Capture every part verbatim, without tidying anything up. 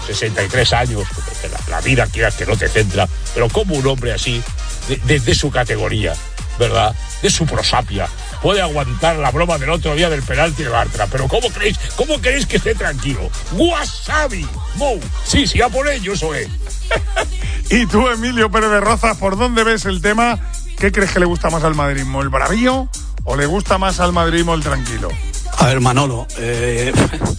sesenta y tres años, la, la vida quieras que no te centra, pero como un hombre así, de, de, de su categoría, ¿verdad?, de su prosapia, puede aguantar la broma del otro día del penalti de Bartra. Pero ¿cómo creéis, cómo queréis que esté tranquilo? ¡Wasabi! ¡Mou! Sí, sí, a por ello, eso es. Y tú, Emilio Pérez de Rozas, ¿por dónde ves el tema? ¿Qué crees que le gusta más al madridismo, el bravío o le gusta más al madridismo el tranquilo? A ver, Manolo, eh,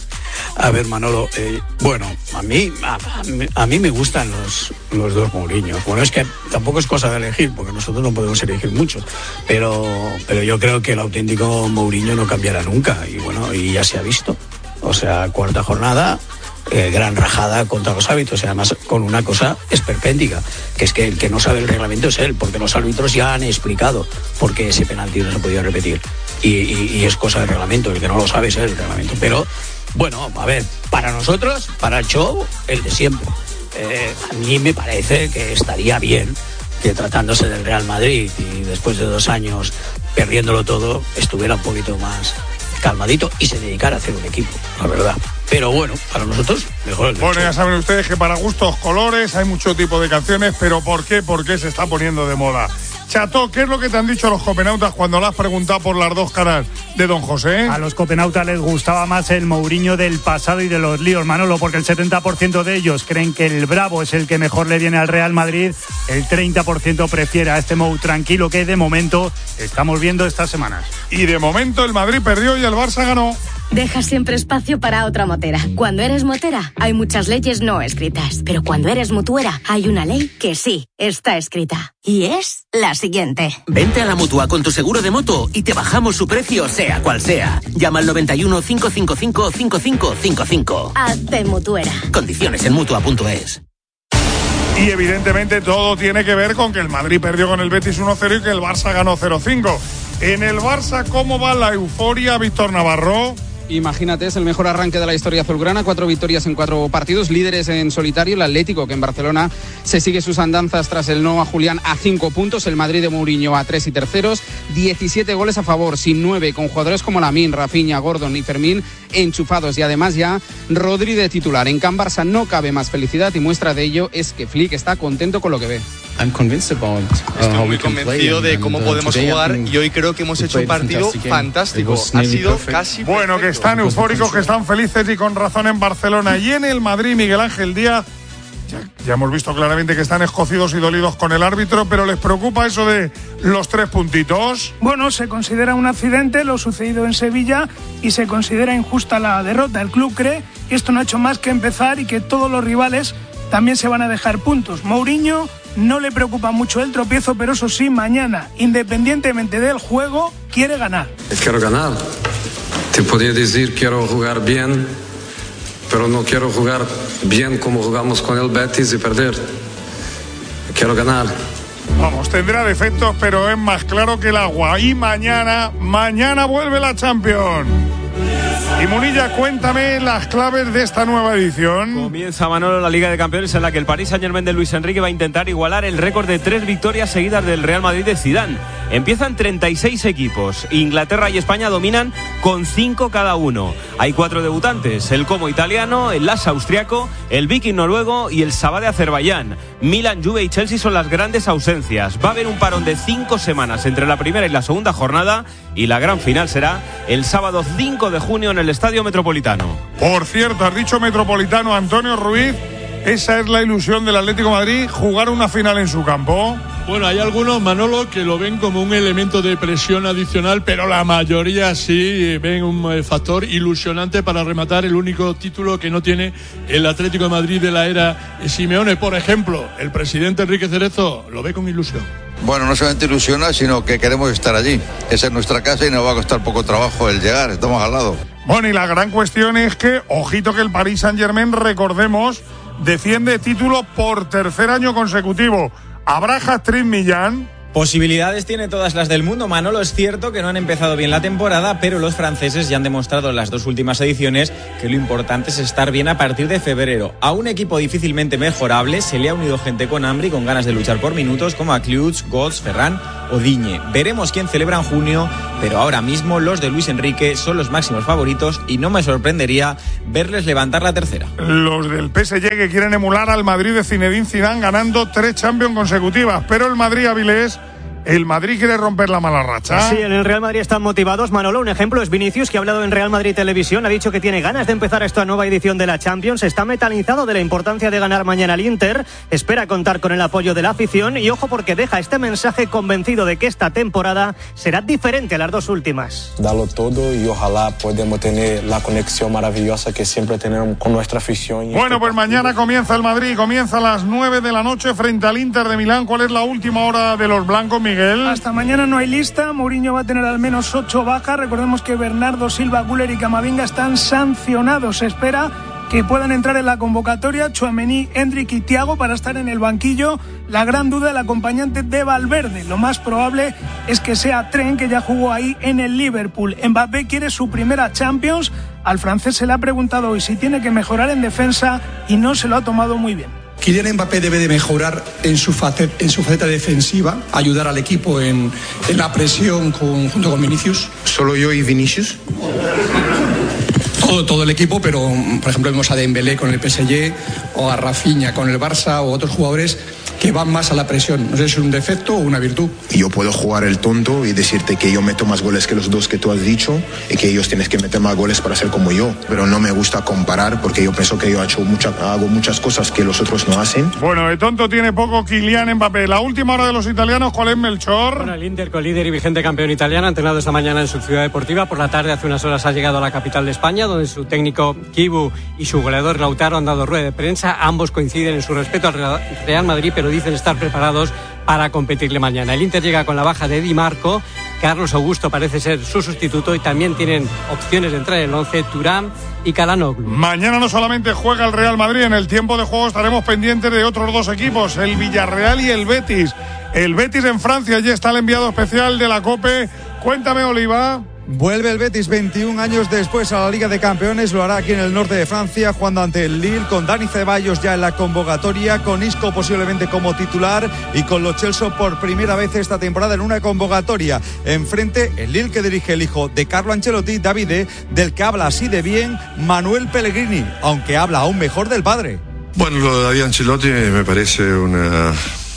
a ver, Manolo, eh, bueno, a mí, a, a mí me gustan los, los dos Mourinho. Bueno, es que tampoco es cosa de elegir, porque nosotros no podemos elegir mucho, pero, pero yo creo que el auténtico Mourinho no cambiará nunca, y bueno, y ya se ha visto. O sea, cuarta jornada, eh, gran rajada contra los árbitros, y además con una cosa esperpéntica, que es que el que no sabe el reglamento es él, porque los árbitros ya han explicado por qué ese penalti no se podía repetir, y, y, y es cosa del reglamento, el que no lo sabe es el reglamento. Pero bueno, a ver, para nosotros, para el show, el de siempre. Eh, a mí me parece que estaría bien que, tratándose del Real Madrid y después de dos años perdiéndolo todo, estuviera un poquito más calmadito y se dedicara a hacer un equipo, la verdad. Pero bueno, para nosotros, mejor el de Bueno, show. ya saben ustedes que para gustos colores hay mucho tipo de canciones, pero ¿por qué? ¿Por qué se está poniendo de moda? Chato, ¿qué es lo que te han dicho los copenautas cuando le has preguntado por las dos caras de don José? A los copenautas les gustaba más el Mourinho del pasado y de los líos, Manolo, porque el setenta por ciento de ellos creen que el Bravo es el que mejor le viene al Real Madrid, el treinta por ciento prefiere a este Mou tranquilo que de momento estamos viendo estas semanas. Y de momento el Madrid perdió y el Barça ganó. Deja siempre espacio para otra motera. Cuando eres motera, hay muchas leyes no escritas. Pero cuando eres mutuera, hay una ley que sí está escrita. Y es la siguiente. Vente a la Mutua con tu seguro de moto y te bajamos su precio, sea cual sea. Llama al noventa y uno, cinco cinco cinco, cinco cinco cinco cinco. Hazte mutuera. Condiciones en mutua punto es. Y evidentemente todo tiene que ver con que el Madrid perdió con el Betis uno cero y que el Barça ganó cero cinco. En el Barça, ¿cómo va la euforia, Víctor Navarro? Imagínate, es el mejor arranque de la historia azulgrana, cuatro victorias en cuatro partidos, líderes en solitario, el Atlético, que en Barcelona se sigue sus andanzas tras el no a Julián a cinco puntos, el Madrid de Mourinho a tres y terceros, diecisiete goles a favor, sin nueve, con jugadores como Lamine, Rafinha, Gordon y Fermín enchufados, y además ya Rodri de titular. En Can Barça no cabe más felicidad, y muestra de ello es que Flick está contento con lo que ve. Estoy muy convencido de cómo podemos jugar y hoy creo que hemos hecho un partido fantástico. Ha sido casi Bueno, que están eufóricos, que están felices y con razón en Barcelona. Y en el Madrid, Miguel Ángel Díaz, ya, ya hemos visto claramente que están escocidos y dolidos con el árbitro, pero ¿les preocupa eso de los tres puntitos? Bueno, se considera un accidente lo sucedido en Sevilla y se considera injusta la derrota. El club cree que esto no ha hecho más que empezar y que todos los rivales también se van a dejar puntos. Mourinho no le preocupa mucho el tropiezo, pero eso sí, mañana, independientemente del juego, quiere ganar. Quiero ganar. Te podría decir quiero jugar bien, pero no quiero jugar bien como jugamos con el Betis y perder. Quiero ganar. Vamos, tendrá defectos, pero es más claro que el agua. Y mañana, mañana vuelve la Champions. Y Munilla, cuéntame las claves de esta nueva edición. Comienza, Manolo, la Liga de Campeones, en la que el Paris Saint-Germain de Luis Enrique va a intentar igualar el récord de tres victorias seguidas del Real Madrid de Zidane. Empiezan treinta y seis equipos. Inglaterra y España dominan con cinco cada uno. Hay cuatro debutantes: el Como italiano, el Lassa austriaco, el Viking noruego y el Sabah de Azerbaiyán. Milan, Juve y Chelsea son las grandes ausencias. Va a haber un parón de cinco semanas entre la primera y la segunda jornada, y la gran final será el sábado cinco de junio en el Estadio Metropolitano. Por cierto, has dicho Metropolitano, Antonio Ruiz. Esa es la ilusión del Atlético de Madrid, jugar una final en su campo. Bueno, hay algunos, Manolo, que lo ven como un elemento de presión adicional, pero la mayoría sí ven un factor ilusionante para rematar el único título que no tiene el Atlético de Madrid de la era Simeone. Por ejemplo, el presidente Enrique Cerezo lo ve con ilusión. Bueno, no solamente ilusiona, sino que queremos estar allí. Esa es nuestra casa y nos va a costar poco trabajo el llegar, estamos al lado. Bueno, y la gran cuestión es que, ojito que el Paris Saint-Germain, recordemos, defiende título por tercer año consecutivo. ¿Habrá hat-trick Millán? Posibilidades tiene todas las del mundo, Manolo. Es cierto que no han empezado bien la temporada, pero los franceses ya han demostrado en las dos últimas ediciones que lo importante es estar bien a partir de febrero. A un equipo difícilmente mejorable se le ha unido gente con hambre y con ganas de luchar por minutos, como a Klutz, Götze, Ferran o Digne. Veremos quién celebra en junio, pero ahora mismo los de Luis Enrique son los máximos favoritos y no me sorprendería verles levantar la tercera. Los del P S G que quieren emular al Madrid de Zinedine Zidane ganando tres Champions consecutivas, pero el Madrid, Avilés, el Madrid quiere romper la mala racha. Sí, en el Real Madrid están motivados. Manolo, un ejemplo es Vinicius, que ha hablado en Real Madrid Televisión, ha dicho que tiene ganas de empezar esta nueva edición de la Champions, está metalizado de la importancia de ganar mañana al Inter, espera contar con el apoyo de la afición y ojo porque deja este mensaje convencido de que esta temporada será diferente a las dos últimas. Dalo todo y ojalá podamos tener la conexión maravillosa que siempre tenemos con nuestra afición. Bueno, pues mañana comienza el Madrid, comienza a las nueve de la noche frente al Inter de Milán. ¿Cuál es la última hora de los blancos, Miguel? Hasta mañana no hay lista. Mourinho va a tener al menos ocho bajas. Recordemos que Bernardo Silva, Güler y Camavinga están sancionados. Se espera que puedan entrar en la convocatoria Tchouaméni, Endrick y Thiago para estar en el banquillo. La gran duda del acompañante de Valverde. Lo más probable es que sea Trent, que ya jugó ahí en el Liverpool. Mbappé quiere su primera Champions. Al francés se le ha preguntado hoy si tiene que mejorar en defensa y no se lo ha tomado muy bien. Kylian Mbappé debe de mejorar en su faceta, en su faceta defensiva, ayudar al equipo en, en la presión con, junto con Vinicius. ¿Solo yo y Vinicius? Todo, todo el equipo, pero por ejemplo vemos a Dembélé con el P S G o a Rafinha con el Barça o otros jugadores que van más a la presión. No sé si es un defecto o una virtud. Yo puedo jugar el tonto y decirte que yo meto más goles que los dos que tú has dicho y que ellos tienes que meter más goles para ser como yo, pero no me gusta comparar porque yo pienso que yo he hecho mucha, hago muchas cosas que los otros no hacen. Bueno, de tonto tiene poco Kylian Mbappé. La última hora de los italianos, ¿cuál es, Melchor? Bueno, el Inter, con líder y vigente campeón italiano, ha entrenado esta mañana en su ciudad deportiva. Por la tarde, hace unas horas, ha llegado a la capital de España, donde su técnico Kibu y su goleador Lautaro han dado rueda de prensa. Ambos coinciden en su respeto al Real Madrid, pero dicen estar preparados para competirle mañana. El Inter llega con la baja de Di Marco, Carlos Augusto parece ser su sustituto y también tienen opciones de entrar en el once Thuram y Calhanoglu. Mañana no solamente juega el Real Madrid, en el tiempo de juego estaremos pendientes de otros dos equipos, el Villarreal y el Betis. El Betis en Francia, ya está el enviado especial de la COPE. Cuéntame, Oliva. Vuelve el Betis veintiún años después a la Liga de Campeones, lo hará aquí en el norte de Francia, jugando ante el Lille, con Dani Ceballos ya en la convocatoria, con Isco posiblemente como titular y con Lo Celso por primera vez esta temporada en una convocatoria. Enfrente el Lille que dirige el hijo de Carlo Ancelotti, Davide, del que habla así de bien Manuel Pellegrini, aunque habla aún mejor del padre. Bueno, lo de David Ancelotti me parece una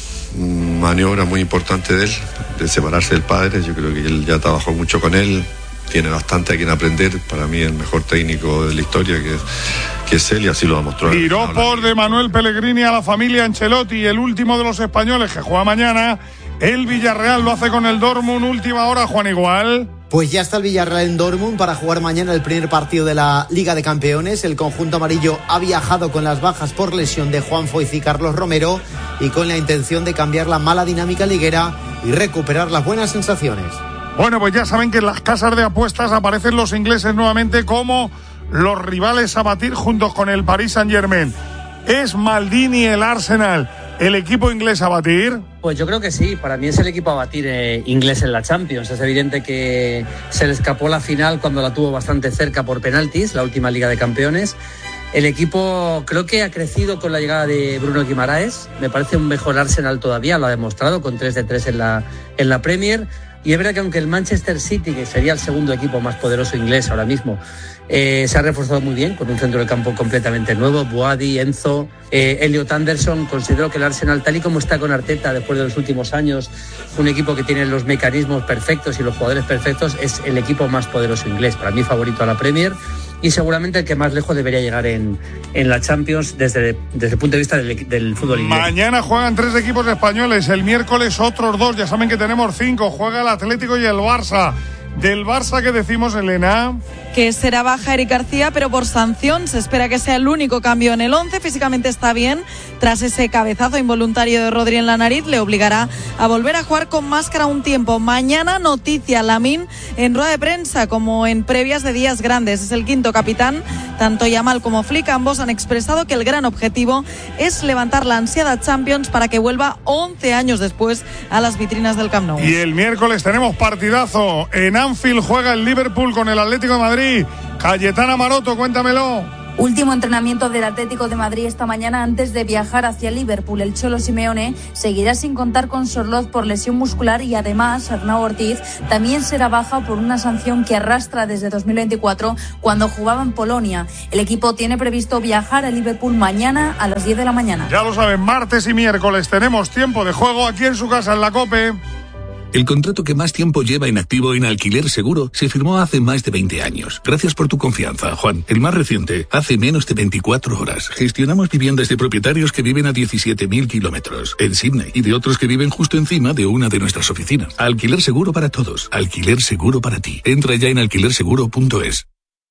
maniobra muy importante de él, de separarse del padre. Yo creo que él ya trabajó mucho con él, tiene bastante a quien aprender. Para mí el mejor técnico de la historia que es, que es él, y así lo va a mostrar. Piropos de Manuel Pellegrini a la familia Ancelotti, el último de los españoles que juega mañana. El Villarreal lo hace con el Dortmund. Última hora, Juan Igual. Pues ya está el Villarreal en Dortmund para jugar mañana el primer partido de la Liga de Campeones. El conjunto amarillo ha viajado con las bajas por lesión de Juan Foyth y Carlos Romero y con la intención de cambiar la mala dinámica liguera y recuperar las buenas sensaciones. Bueno, pues ya saben que en las casas de apuestas aparecen los ingleses nuevamente como los rivales a batir juntos con el Paris Saint-Germain. ¿Es Maldini el Arsenal el equipo inglés a batir? Pues yo creo que sí, para mí es el equipo a batir eh, inglés en la Champions. Es evidente que se le escapó la final cuando la tuvo bastante cerca por penaltis, la última Liga de Campeones. El equipo creo que ha crecido con la llegada de Bruno Guimaraes, me parece un mejor Arsenal todavía, lo ha demostrado con tres de tres en la, en la Premier. Y es verdad que aunque el Manchester City, que sería el segundo equipo más poderoso inglés ahora mismo, eh, se ha reforzado muy bien con un centro de campo completamente nuevo, Boadi, Enzo, eh, Elliot Anderson. Considero que el Arsenal, tal y como está con Arteta después de los últimos años, un equipo que tiene los mecanismos perfectos y los jugadores perfectos, es el equipo más poderoso inglés, para mí favorito a la Premier y seguramente el que más lejos debería llegar en, en la Champions desde, desde el punto de vista del, del fútbol inglés. Mañana juegan tres equipos españoles, el miércoles otros dos, ya saben que tenemos cinco, juega el Atlético y el Barça. Del Barça, ¿qué decimos, Elena? Que será baja Eric García, pero por sanción. Se espera que sea el único cambio en el once. Físicamente está bien. Tras ese cabezazo involuntario de Rodri en la nariz, le obligará a volver a jugar con máscara un tiempo. Mañana noticia, Lamine en rueda de prensa, como en previas de días grandes. Es el quinto capitán. Tanto Yamal como Flick, ambos han expresado que el gran objetivo es levantar la ansiada Champions para que vuelva once años después a las vitrinas del Camp Nou. Y el miércoles tenemos partidazo. En Anfield juega el Liverpool con el Atlético de Madrid. Cayetana Maroto, cuéntamelo. Último entrenamiento del Atlético de Madrid esta mañana antes de viajar hacia Liverpool. El Cholo Simeone seguirá sin contar con Sorloz por lesión muscular y además Arnau Ortiz también será baja por una sanción que arrastra desde dos mil veinticuatro cuando jugaba en Polonia. El equipo tiene previsto viajar a Liverpool mañana a las diez de la mañana. Ya lo saben, martes y miércoles tenemos tiempo de juego aquí en su casa en la COPE. El contrato que más tiempo lleva en activo en Alquiler Seguro se firmó hace más de veinte años. Gracias por tu confianza, Juan. El más reciente, hace menos de veinticuatro horas. Gestionamos viviendas de propietarios que viven a diecisiete mil kilómetros en Sydney y de otros que viven justo encima de una de nuestras oficinas. Alquiler Seguro para todos. Alquiler Seguro para ti. Entra ya en alquiler seguro punto es.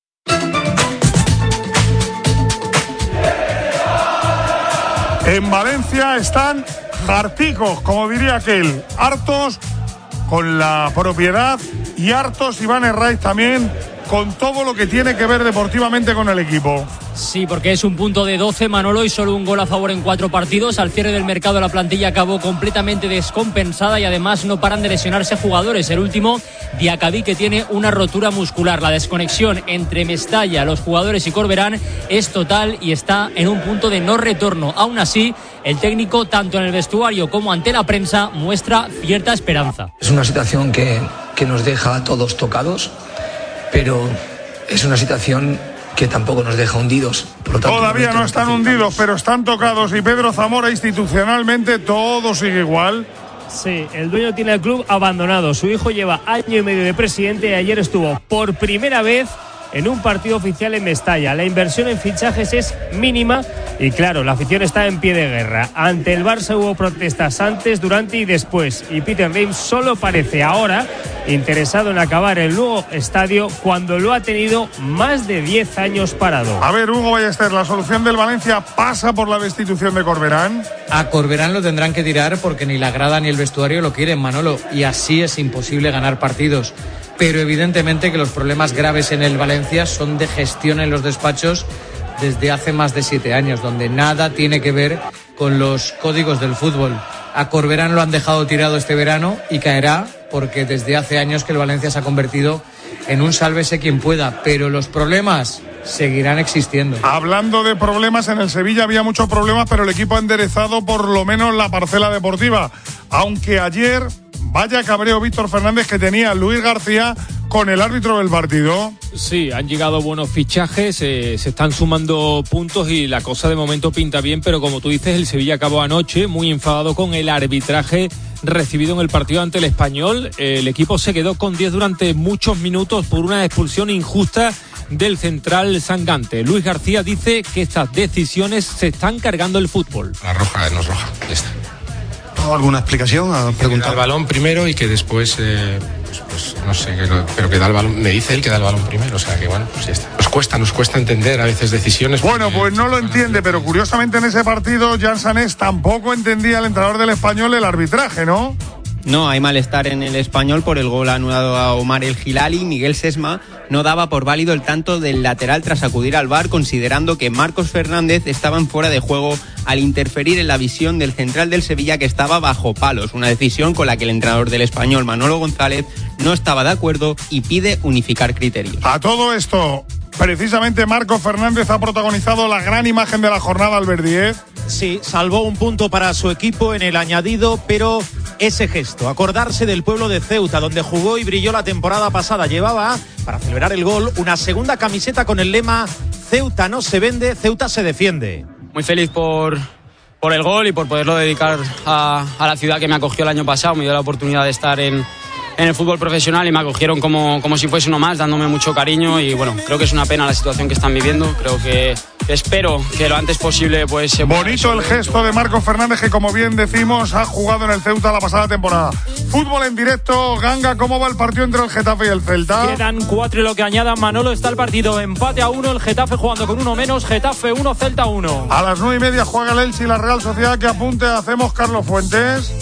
En Valencia están harticos, como diría aquel, hartos con la propiedad y hartos Iván Herraiz también con todo lo que tiene que ver deportivamente con el equipo. Sí, porque es un punto de doce, Manolo, y solo un gol a favor en cuatro partidos. Al cierre del mercado la plantilla acabó completamente descompensada y además no paran de lesionarse jugadores. El último, Diacabí, que tiene una rotura muscular. La desconexión entre Mestalla, los jugadores y Corberán es total y está en un punto de no retorno. Aún así, el técnico, tanto en el vestuario como ante la prensa, muestra cierta esperanza. Es una situación que, que nos deja a todos tocados, pero es una situación que tampoco nos deja hundidos. Por lo tanto, todavía no están hundidos, pero están tocados. Y Pedro Zamora, institucionalmente todo sigue igual. Sí, el dueño tiene el club abandonado. Su hijo lleva año y medio de presidente y ayer estuvo por primera vez en un partido oficial en Mestalla. La inversión en fichajes es mínima y claro, la afición está en pie de guerra. Ante el Barça hubo protestas antes, durante y después, y Peter Lim solo parece ahora interesado en acabar el nuevo estadio cuando lo ha tenido más de diez años parado. A ver, Hugo Ballester, ¿la solución del Valencia pasa por la destitución de Corberán? A Corberán lo tendrán que tirar porque ni la grada ni el vestuario lo quieren, Manolo, y así es imposible ganar partidos. Pero evidentemente que los problemas graves en el Valencia son de gestión en los despachos desde hace más de siete años, donde nada tiene que ver con los códigos del fútbol. A Corberán lo han dejado tirado este verano y caerá porque desde hace años que el Valencia se ha convertido en un sálvese quien pueda, pero los problemas seguirán existiendo. Hablando de problemas, en el Sevilla había muchos problemas, pero el equipo ha enderezado por lo menos la parcela deportiva, aunque ayer vaya cabreo Víctor Fernández que tenía Luis García con el árbitro del partido. Sí, han llegado buenos fichajes, eh, se están sumando puntos y la cosa de momento pinta bien, pero como tú dices, el Sevilla acabó anoche muy enfadado con el arbitraje recibido en el partido ante el Español. El equipo se quedó con diez durante muchos minutos por una expulsión injusta del central Sangante. Luis García dice que estas decisiones se están cargando el fútbol. La roja no es roja, ya está. ¿Alguna explicación? ¿Ha preguntado el balón primero y que después, eh, pues, pues no sé, que lo, pero que da el balón, me dice él que da el balón primero, o sea que bueno, pues ya está. Nos cuesta, nos cuesta entender a veces decisiones. Bueno, pues no lo entiende, pero curiosamente en ese partido Jan Sanés tampoco entendía el entrenador del Español el arbitraje, ¿no? No, hay malestar en el Español por el gol anulado a Omar El Hilali. Miguel Sesma no daba por válido el tanto del lateral tras acudir al V A R, considerando que Marcos Fernández estaba en fuera de juego al interferir en la visión del central del Sevilla, que estaba bajo palos, una decisión con la que el entrenador del Español, Manolo González, no estaba de acuerdo y pide unificar criterios. A todo esto, precisamente Marcos Fernández ha protagonizado la gran imagen de la jornada, Albert Díez. Sí, salvó un punto para su equipo en el añadido, pero ese gesto, acordarse del pueblo de Ceuta, donde jugó y brilló la temporada pasada, llevaba, para celebrar el gol, una segunda camiseta con el lema Ceuta no se vende, Ceuta se defiende. Muy feliz por, por el gol y por poderlo dedicar a, a la ciudad que me acogió el año pasado. Me dio la oportunidad de estar en, en el fútbol profesional y me acogieron como, como si fuese uno más, dándome mucho cariño, y bueno, creo que es una pena la situación que están viviendo. Creo que espero que lo antes posible pues se bonito el gesto de Marcos Fernández, que como bien decimos ha jugado en el Ceuta la pasada temporada. Fútbol en directo. Ganga, ¿cómo va el partido entre el Getafe y el Celta? Quedan cuatro y lo que añada Manolo. Está el partido empate a uno, el Getafe jugando con uno menos, Getafe uno, Celta uno. A las nueve y media juega el Elche y la Real Sociedad. Que apunte hacemos, Carlos Fuentes.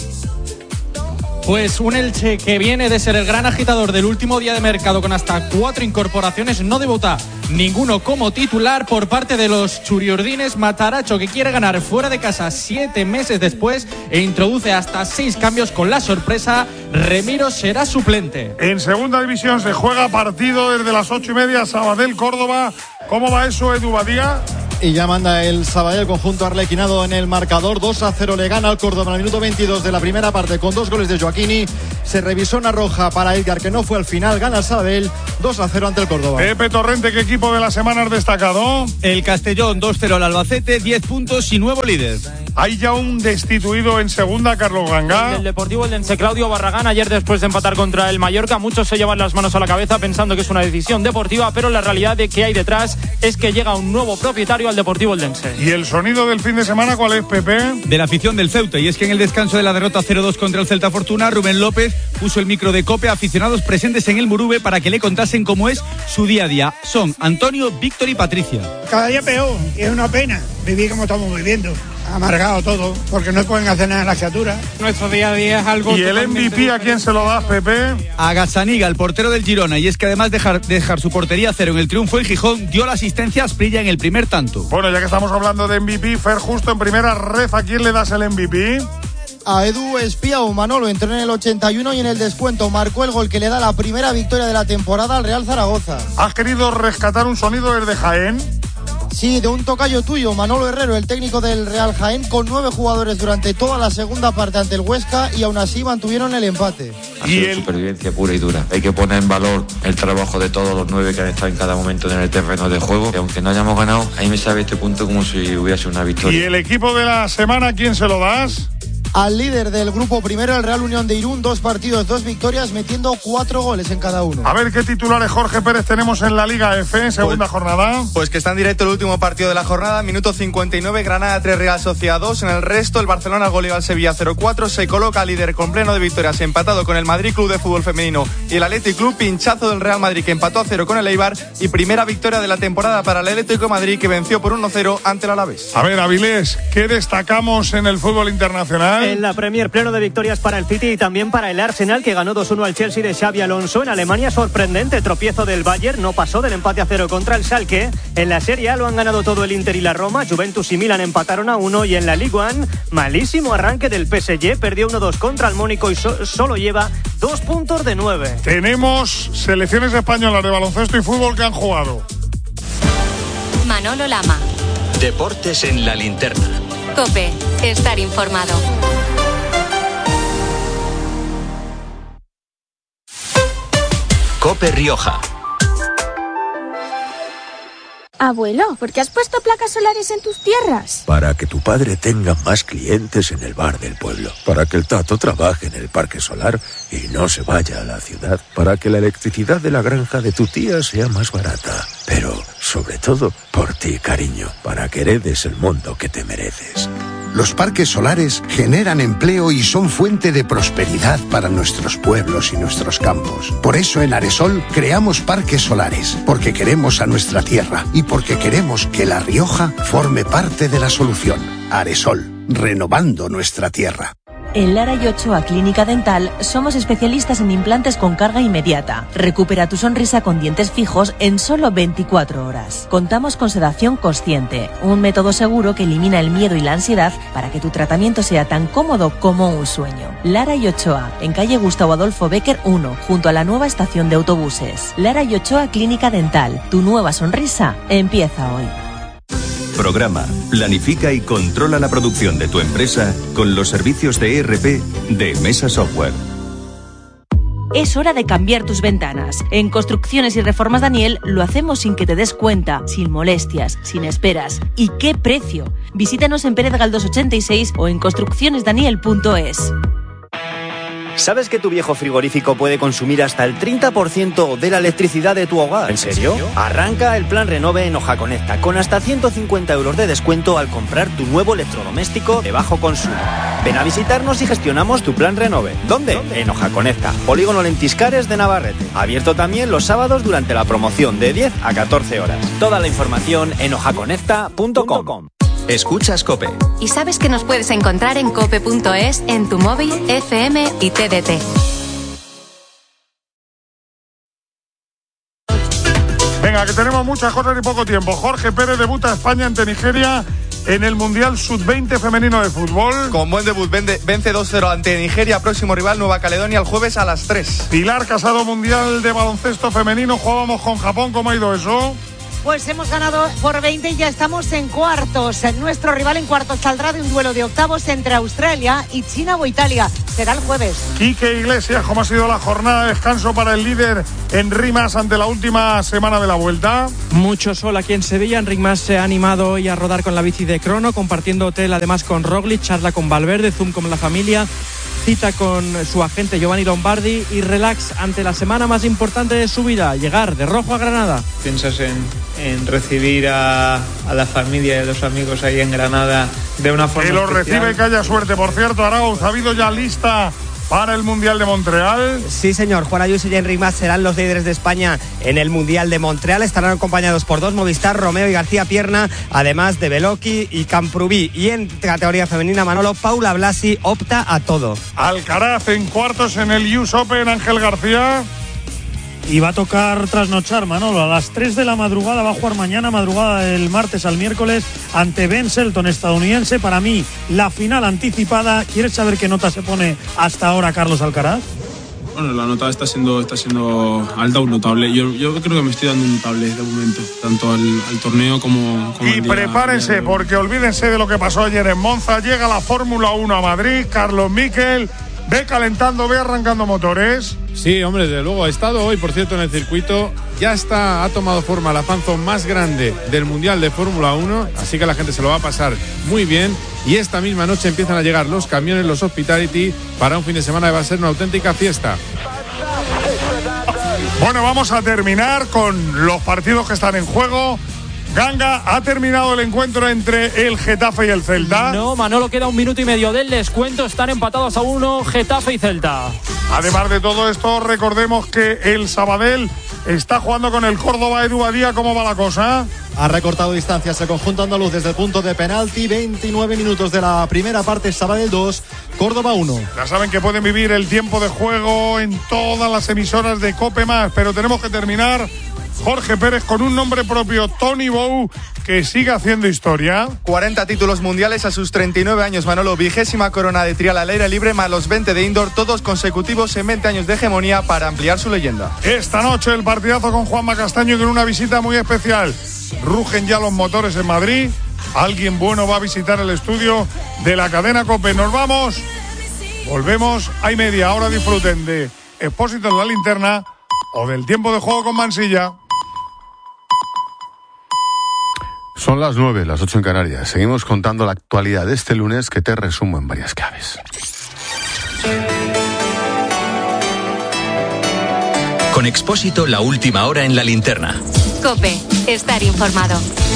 Pues un Elche que viene de ser el gran agitador del último día de mercado, con hasta cuatro incorporaciones, no debuta ninguno como titular por parte de los churiordines. Mataracho, que quiere ganar fuera de casa siete meses después, e introduce hasta seis cambios con la sorpresa: Remiro será suplente. En segunda división se juega partido desde las ocho y media, Sabadell Córdoba, ¿Cómo va eso, Edu Badía? Y ya manda el Sabadell, conjunto arlequinado en el marcador. dos a cero le gana al Córdoba en el minuto veintidós de la primera parte con dos goles de Joaquini. Se revisó una roja para Edgar que no fue al final. Gana el Sabadell dos a cero ante el Córdoba. Pepe Torrente, ¿qué equipo de la semana has destacado? El Castellón, dos cero al Albacete, diez puntos y nuevo líder. Hay ya un destituido en segunda, Carlos Ganga. El Deportivo Eldense, Claudio Barragán, ayer después de empatar contra el Mallorca, muchos se llevan las manos a la cabeza pensando que es una decisión deportiva, pero la realidad de que hay detrás es que llega un nuevo propietario al Deportivo Eldense. ¿Y el sonido del fin de semana cuál es, Pepe? De la afición del Ceuta, y es que en el descanso de la derrota cero dos contra el Celta Fortuna, Rubén López puso el micro de COPE a aficionados presentes en el Murube para que le contasen cómo es su día a día. Son Antonio, Víctor y Patricia. Cada día peor, y es una pena vivir como estamos viviendo. Amargado todo, porque no pueden hacer nada en las criaturas. Nuestro día a día es algo... ¿Y el M V P a quién se lo das, Pepe? A Gazzaniga, el portero del Girona, y es que además de dejar, dejar su portería a cero en el triunfo en Gijón, dio la asistencia a Asprilla en el primer tanto. Bueno, ya que estamos hablando de M V P, Fer, justo en primera ref, ¿a quién le das el M V P? A Edu Espiao. Manolo entró en el ochenta y uno y en el descuento marcó el gol que le da la primera victoria de la temporada al Real Zaragoza. ¿Has querido rescatar un sonido desde Jaén? Sí, de un tocayo tuyo, Manolo Herrero, el técnico del Real Jaén, con nueve jugadores durante toda la segunda parte ante el Huesca y aún así mantuvieron el empate. Ha sido el... supervivencia pura y dura. Hay que poner en valor el trabajo de todos los nueve que han estado en cada momento en el terreno de juego. Y aunque no hayamos ganado, ahí me sabe este punto como si hubiese una victoria. ¿Y el equipo de la semana a quién se lo das? Al líder del grupo primero, el Real Unión de Irún, dos partidos, dos victorias, metiendo cuatro goles en cada uno. A ver qué titulares, Jorge Pérez, tenemos en la Liga F, segunda pues, jornada. Pues que está en directo el último partido de la jornada, minuto cincuenta y nueve, Granada tres, Real Sociedad dos. En el resto, el Barcelona goleó al Sevilla cero cuatro, se coloca líder con pleno de victorias, empatado con el Madrid Club de Fútbol Femenino y el Athletic Club, pinchazo del Real Madrid que empató a cero con el Eibar y primera victoria de la temporada para el Atlético de Madrid que venció por uno cero ante el Alavés. A ver, Avilés, ¿qué destacamos en el fútbol internacional? En la Premier, pleno de victorias para el City y también para el Arsenal, que ganó dos uno al Chelsea de Xabi Alonso. En Alemania, sorprendente tropiezo del Bayern, no pasó del empate a cero contra el Schalke. En la Serie A lo han ganado todo el Inter y la Roma, Juventus y Milan empataron a uno, y en la Ligue uno, malísimo arranque del P S G, perdió uno dos contra el Mónaco y so- solo lleva dos puntos de nueve. Tenemos selecciones españolas de baloncesto y fútbol que han jugado. Manolo Lama. Deportes en la linterna. COPE, estar informado. COPE Rioja. Abuelo, ¿por qué has puesto placas solares en tus tierras? Para que tu padre tenga más clientes en el bar del pueblo. Para que el Tato trabaje en el parque solar y no se vaya a la ciudad. Para que la electricidad de la granja de tu tía sea más barata. Pero, sobre todo, por ti, cariño. Para que heredes el mundo que te mereces. Los parques solares generan empleo y son fuente de prosperidad para nuestros pueblos y nuestros campos. Por eso en Aresol creamos parques solares, porque queremos a nuestra tierra y porque queremos que La Rioja forme parte de la solución. Aresol, renovando nuestra tierra. En Lara y Ochoa Clínica Dental somos especialistas en implantes con carga inmediata. Recupera tu sonrisa con dientes fijos en solo veinticuatro horas. Contamos con sedación consciente, un método seguro que elimina el miedo y la ansiedad para que tu tratamiento sea tan cómodo como un sueño. Lara y Ochoa, en calle Gustavo Adolfo Bécquer uno, junto a la nueva estación de autobuses. Lara y Ochoa Clínica Dental, tu nueva sonrisa empieza hoy. Programa, planifica y controla la producción de tu empresa con los servicios de E R P de Mesa Software. Es hora de cambiar tus ventanas. En Construcciones y Reformas Daniel lo hacemos sin que te des cuenta, sin molestias, sin esperas. ¿Y qué precio? Visítanos en Pérez Galdós ochenta y seis o en construcciones daniel punto es. ¿Sabes que tu viejo frigorífico puede consumir hasta el treinta por ciento de la electricidad de tu hogar? ¿En serio? Arranca el plan Renove en Ojaconecta con hasta ciento cincuenta euros de descuento al comprar tu nuevo electrodoméstico de bajo consumo. Ven a visitarnos y gestionamos tu plan Renove. ¿Dónde? ¿Dónde? En Ojaconecta, Polígono Lentiscares de Navarrete. Abierto también los sábados durante la promoción de diez a catorce horas. Toda la información en ojaconecta punto com. Escuchas COPE. Y sabes que nos puedes encontrar en cope punto es, en tu móvil, F M y T D T. Venga, que tenemos muchas cosas y poco tiempo. Jorge Pérez debuta España ante Nigeria en el Mundial sub veinte femenino de fútbol. Con buen debut, vence dos cero ante Nigeria, próximo rival Nueva Caledonia el jueves a las tres. Pilar Casado, Mundial de baloncesto femenino, jugábamos con Japón, ¿cómo ha ido eso? Pues hemos ganado por veinte y ya estamos en cuartos. Nuestro rival en cuartos saldrá de un duelo de octavos entre Australia y China o Italia. Será el jueves. Quique Iglesias, ¿cómo ha sido la jornada de descanso para el líder Enric Mas ante la última semana de la Vuelta? Mucho sol aquí en Sevilla. Enric Mas se ha animado hoy a rodar con la bici de crono, compartiendo hotel además con Roglic, charla con Valverde, Zoom con la familia, cita con su agente Giovanni Lombardi y relax ante la semana más importante de su vida, llegar de rojo a Granada. Piensas en, en recibir a, a la familia y a los amigos ahí en Granada de una forma que lo especial. recibe, que haya suerte. Por cierto, Arauz, ¿ha habido ya lista para el Mundial de Montreal? Sí, señor. Juan Ayuso y Enric Mas serán los líderes de España en el Mundial de Montreal. Estarán acompañados por dos Movistar, Romeo y García Pierna, además de Beloki y Camprubí. Y en categoría femenina, Manolo, Paula Blasi opta a todo. Alcaraz en cuartos en el U S Open, Ángel García. Y va a tocar trasnochar, Manolo. A las tres de la madrugada va a jugar mañana, madrugada del martes al miércoles, ante Ben Shelton, estadounidense. Para mí, la final anticipada. ¿Quieres saber qué nota se pone hasta ahora Carlos Alcaraz? Bueno, la nota está siendo, está siendo alta, un notable. Yo, yo creo que me estoy dando un notable de momento, tanto al, al torneo como, como y al día, prepárense, día porque olvídense de lo que pasó ayer en Monza. Llega la Fórmula uno a Madrid. Carlos Miquel, ve calentando, ve arrancando motores. Sí, hombre, desde luego. Ha estado hoy, por cierto, en el circuito. Ya está, ha tomado forma la fanzone más grande del Mundial de Fórmula uno, así que la gente se lo va a pasar muy bien. Y esta misma noche empiezan a llegar los camiones, los hospitality, para un fin de semana que va a ser una auténtica fiesta. Bueno, vamos a terminar con los partidos que están en juego. Ganga, ¿ha terminado el encuentro entre el Getafe y el Celta? No, Manolo, queda un minuto y medio del descuento. Están empatados a uno Getafe y Celta. Además de todo esto, recordemos que el Sabadell está jugando con el Córdoba. Edu Badía, ¿cómo va la cosa? Ha recortado distancias el conjunto andaluz desde el punto de penalti. veintinueve minutos de la primera parte, Sabadell dos, Córdoba uno. Ya saben que pueden vivir el tiempo de juego en todas las emisoras de COPE más, pero tenemos que terminar, Jorge Pérez, con un nombre propio, Tony Bou, que sigue haciendo historia. cuarenta títulos mundiales a sus treinta y nueve años, Manolo. Vigésima corona de trial al aire libre, más los veinte de indoor, todos consecutivos en veinte años de hegemonía para ampliar su leyenda. Esta noche el partidazo con Juanma Castaño, con una visita muy especial. Rugen ya los motores en Madrid. Alguien bueno va a visitar el estudio de la cadena COPE. Nos vamos. Volvemos. Hay media. Ahora disfruten de Expósito en la linterna o del tiempo de juego con Mansilla. Son las nueve, las ocho en Canarias. Seguimos contando la actualidad de este lunes, que te resumo en varias claves. Con Expósito, la última hora en la linterna. COPE, estar informado.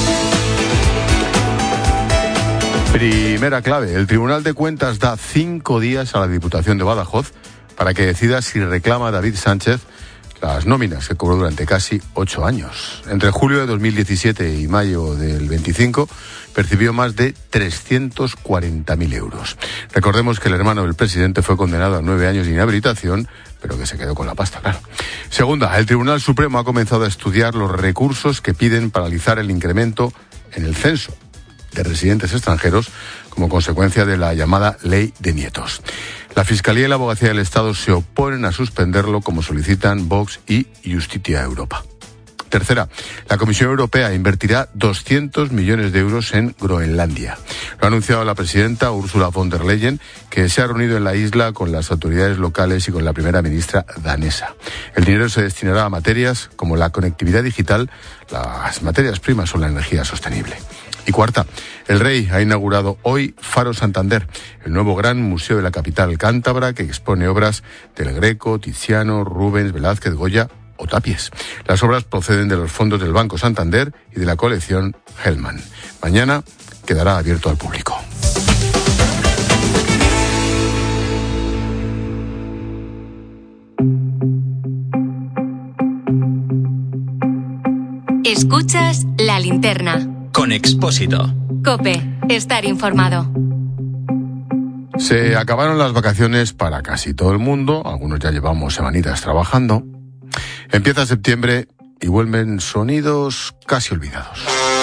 Primera clave. El Tribunal de Cuentas da cinco días a la Diputación de Badajoz para que decida si reclama a David Sánchez las nóminas que cobró durante casi ocho años. Entre julio de dos mil diecisiete y mayo del veinticinco percibió más de trescientos cuarenta mil euros. Recordemos que el hermano del presidente fue condenado a nueve años de inhabilitación, pero que se quedó con la pasta, claro. Segunda, el Tribunal Supremo ha comenzado a estudiar los recursos que piden paralizar el incremento en el censo de residentes extranjeros como consecuencia de la llamada Ley de Nietos. La Fiscalía y la Abogacía del Estado se oponen a suspenderlo, como solicitan Vox y Justitia Europa. Tercera, la Comisión Europea invertirá doscientos millones de euros en Groenlandia. Lo ha anunciado la presidenta Ursula von der Leyen, que se ha reunido en la isla con las autoridades locales y con la primera ministra danesa. El dinero se destinará a materias como la conectividad digital, las materias primas o la energía sostenible. Y cuarta, el rey ha inaugurado hoy Faro Santander, el nuevo gran museo de la capital cántabra que expone obras del Greco, Tiziano, Rubens, Velázquez, Goya o Tapies. Las obras proceden de los fondos del Banco Santander y de la colección Hellman. Mañana quedará abierto al público. Escuchas La Linterna. Con Expósito. COPE, estar informado. Se acabaron las vacaciones para casi todo el mundo, algunos ya llevamos semanitas trabajando. Empieza septiembre y vuelven sonidos casi olvidados.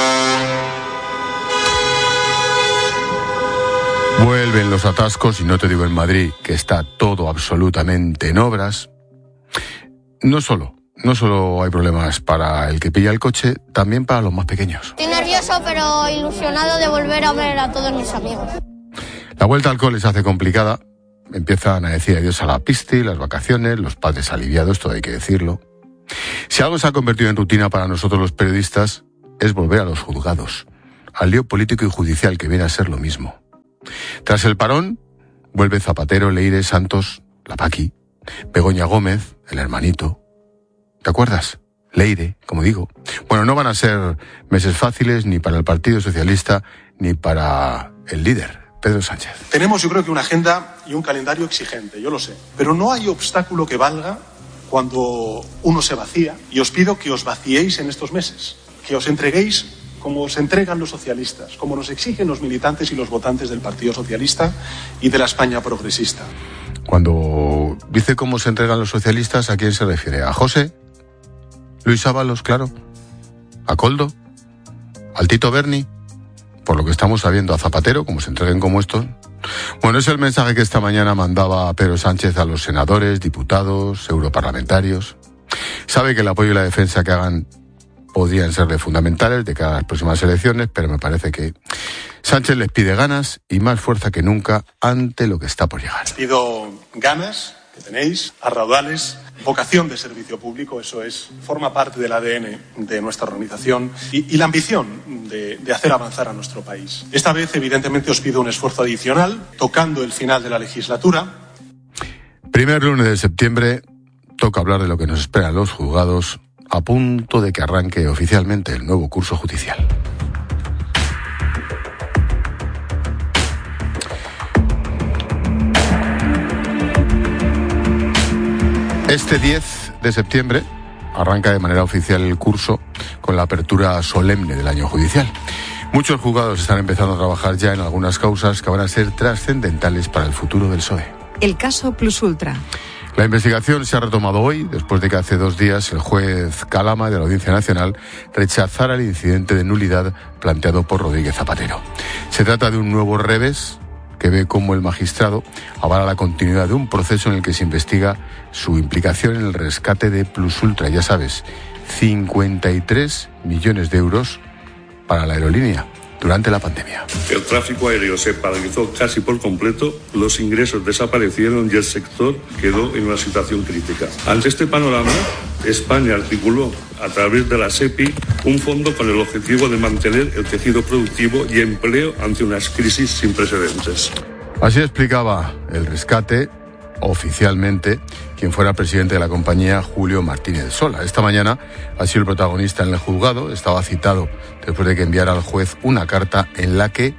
Vuelven los atascos, y no te digo en Madrid, que está todo absolutamente en obras. No solo no solo hay problemas para el que pilla el coche, también para los más pequeños. Estoy nervioso, pero ilusionado de volver a ver a todos mis amigos. La vuelta al cole se hace complicada. Empiezan a decir adiós a la pista y las vacaciones, los padres aliviados, todo hay que decirlo. Si algo se ha convertido en rutina para nosotros los periodistas, es volver a los juzgados, al lío político y judicial que viene a ser lo mismo. Tras el parón, vuelve Zapatero, Leire, Santos, la Paqui, Begoña Gómez, el hermanito. ¿Te acuerdas? Leire, como digo. Bueno, no van a ser meses fáciles ni para el Partido Socialista ni para el líder, Pedro Sánchez. Tenemos, yo creo que una agenda y un calendario exigente, yo lo sé. Pero no hay obstáculo que valga cuando uno se vacía. Y os pido que os vaciéis en estos meses. Que os entreguéis como os entregan los socialistas, como nos exigen los militantes y los votantes del Partido Socialista y de la España progresista. Cuando dice cómo se entregan los socialistas, ¿a quién se refiere? ¿A José? ¿Luis Ábalos, claro? ¿A Coldo? ¿Al Tito Berni? Por lo que estamos sabiendo, a Zapatero, como se entreguen como estos. Bueno, es el mensaje que esta mañana mandaba Pedro Sánchez a los senadores, diputados, europarlamentarios. Sabe que el apoyo y la defensa que hagan podrían serle fundamentales de cara a las próximas elecciones, pero me parece que Sánchez les pide ganas y más fuerza que nunca ante lo que está por llegar. Les pido ganas que tenéis, a raudales, vocación de servicio público, eso es, forma parte del A D N de nuestra organización, y, y la ambición de, de hacer avanzar a nuestro país. Esta vez, evidentemente, os pido un esfuerzo adicional, tocando el final de la legislatura. Primer lunes de septiembre, toca hablar de lo que nos esperan los juzgados, a punto de que arranque oficialmente el nuevo curso judicial. Este diez de septiembre arranca de manera oficial el curso con la apertura solemne del año judicial. Muchos juzgados están empezando a trabajar ya en algunas causas que van a ser trascendentales para el futuro del P S O E. El caso Plus Ultra. La investigación se ha retomado hoy, después de que hace dos días el juez Calama de la Audiencia Nacional rechazara el incidente de nulidad planteado por Rodríguez Zapatero. Se trata de un nuevo revés que ve cómo el magistrado avala la continuidad de un proceso en el que se investiga su implicación en el rescate de Plus Ultra. Ya sabes, cincuenta y tres millones de euros para la aerolínea durante la pandemia. El tráfico aéreo se paralizó casi por completo, los ingresos desaparecieron y el sector quedó en una situación crítica. Ante este panorama, España articuló a través de la SEPI un fondo con el objetivo de mantener el tejido productivo y empleo ante unas crisis sin precedentes. Así explicaba el rescate oficialmente quien fuera presidente de la compañía, Julio Martínez Sola. Esta mañana ha sido el protagonista en el juzgado, estaba citado después de que enviara al juez una carta en la que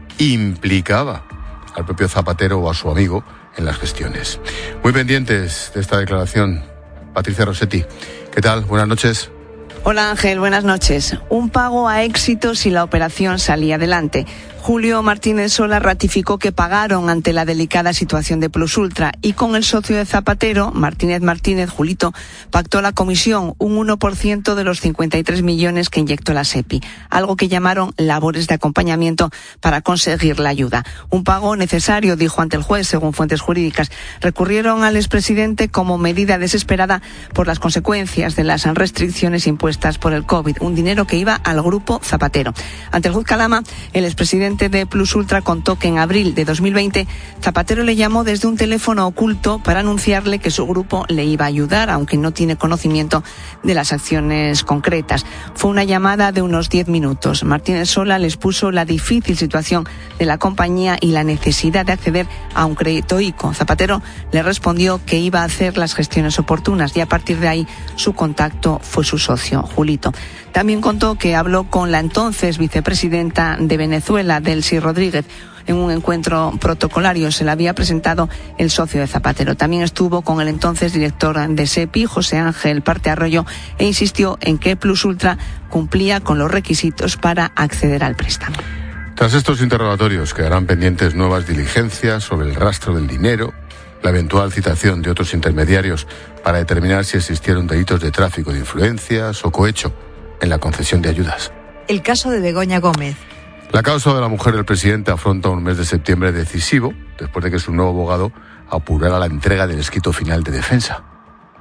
implicaba al propio Zapatero o a su amigo en las gestiones. Muy pendientes de esta declaración, Patricia Rossetti. ¿Qué tal? Buenas noches. Hola Ángel, buenas noches. Un pago a éxito si la operación salía adelante. Julio Martínez Sola ratificó que pagaron ante la delicada situación de Plus Ultra y con el socio de Zapatero, Martínez Martínez, Julito, pactó la comisión, un uno por ciento de los cincuenta y tres millones que inyectó la SEPI, algo que llamaron labores de acompañamiento para conseguir la ayuda. Un pago necesario, dijo ante el juez, según fuentes jurídicas. Recurrieron al expresidente como medida desesperada por las consecuencias de las restricciones impuestas por el COVID, un dinero que iba al grupo Zapatero. Ante el juez Calama, el expresidente de Plus Ultra contó que en abril de dos mil veinte Zapatero le llamó desde un teléfono oculto para anunciarle que su grupo le iba a ayudar, aunque no tiene conocimiento de las acciones concretas. Fue una llamada de unos diez minutos. Martínez Sola les puso la difícil situación de la compañía y la necesidad de acceder a un crédito I C O. Zapatero le respondió que iba a hacer las gestiones oportunas y a partir de ahí su contacto fue su socio, Julito. También contó que habló con la entonces vicepresidenta de Venezuela, Delcy Rodríguez. En un encuentro protocolario se le había presentado el socio de Zapatero. También estuvo con el entonces director de SEPI, José Ángel Parte Arroyo, e insistió en que Plus Ultra cumplía con los requisitos para acceder al préstamo. Tras estos interrogatorios quedarán pendientes nuevas diligencias sobre el rastro del dinero, la eventual citación de otros intermediarios para determinar si existieron delitos de tráfico de influencias o cohecho en la concesión de ayudas. El caso de Begoña Gómez. La causa de la mujer del presidente afronta un mes de septiembre decisivo, después de que su nuevo abogado apurara la entrega del escrito final de defensa.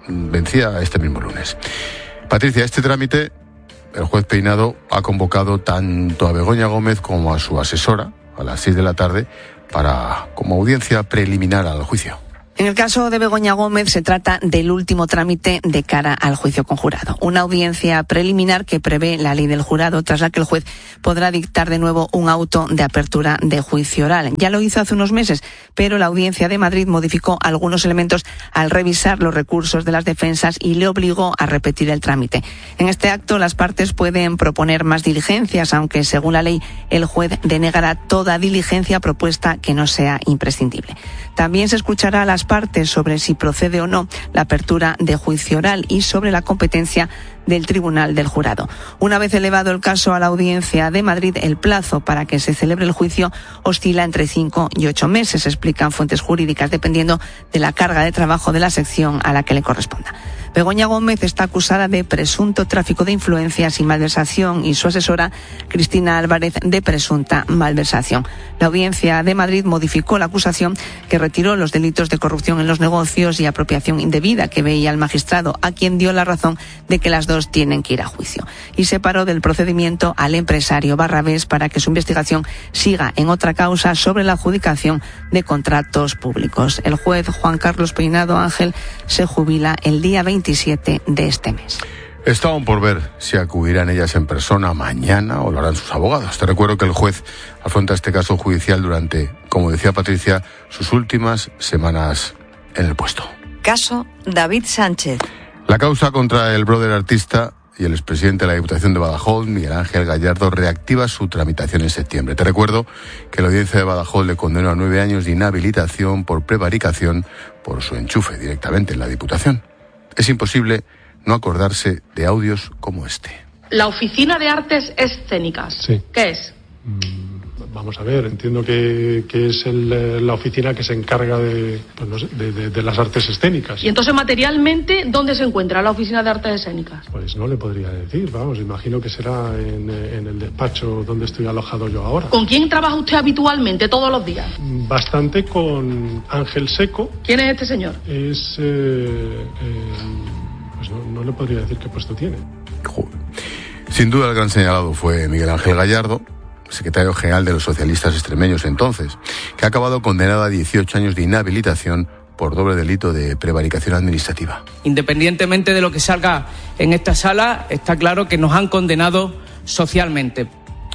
vencía este mismo lunes. Patricia, este trámite, el juez Peinado ha convocado tanto a Begoña Gómez como a su asesora a las seis de la tarde para como audiencia preliminar al juicio. En el caso de Begoña Gómez se trata del último trámite de cara al juicio con jurado. Una audiencia preliminar que prevé la ley del jurado, tras la que el juez podrá dictar de nuevo un auto de apertura de juicio oral. Ya lo hizo hace unos meses, pero la Audiencia de Madrid modificó algunos elementos al revisar los recursos de las defensas y le obligó a repetir el trámite. En este acto las partes pueden proponer más diligencias, aunque según la ley el juez denegará toda diligencia propuesta que no sea imprescindible. También se escuchará a las partes sobre si procede o no la apertura de juicio oral y sobre la competencia del Tribunal del Jurado. Una vez elevado el caso a la Audiencia de Madrid, el plazo para que se celebre el juicio oscila entre cinco y ocho meses, explican fuentes jurídicas, dependiendo de la carga de trabajo de la sección a la que le corresponda. Begoña Gómez está acusada de presunto tráfico de influencias y malversación y su asesora, Cristina Álvarez, de presunta malversación. La Audiencia de Madrid modificó la acusación que retiró los delitos de corrupción en los negocios y apropiación indebida que veía el magistrado, a quien dio la razón de que las dos tienen que ir a juicio. Y separó del procedimiento al empresario Barrabés para que su investigación siga en otra causa sobre la adjudicación de contratos públicos. El juez Juan Carlos Peinado Ángel se jubila el día veintisiete de este mes. Está aún por ver si acudirán ellas en persona mañana o lo harán sus abogados. Te recuerdo que el juez afronta este caso judicial durante, como decía Patricia, sus últimas semanas en el puesto. Caso David Sánchez. La causa contra el brother artista y el expresidente de la Diputación de Badajoz, Miguel Ángel Gallardo, reactiva su tramitación en septiembre. Te recuerdo que la audiencia de Badajoz le condenó a nueve años de inhabilitación por prevaricación por su enchufe directamente en la Diputación. Es imposible no acordarse de audios como este. La Oficina de Artes Escénicas. Sí. ¿Qué es? Vamos a ver, entiendo que, que es el, la oficina que se encarga de, pues no sé, de, de, de las artes escénicas. Y entonces, materialmente, ¿dónde se encuentra la Oficina de Artes Escénicas? Pues no le podría decir, vamos, imagino que será en, en el despacho donde estoy alojado yo ahora. ¿Con quién trabaja usted habitualmente todos los días? Bastante con Ángel Seco. ¿Quién es este señor? Es... Eh, eh, pues no, no le podría decir qué puesto tiene. Joder. Sin duda el gran señalado fue Miguel Ángel Gallardo, secretario general de los socialistas extremeños entonces, que ha acabado condenado a dieciocho años de inhabilitación por doble delito de prevaricación administrativa. Independientemente de lo que salga en esta sala, está claro que nos han condenado socialmente.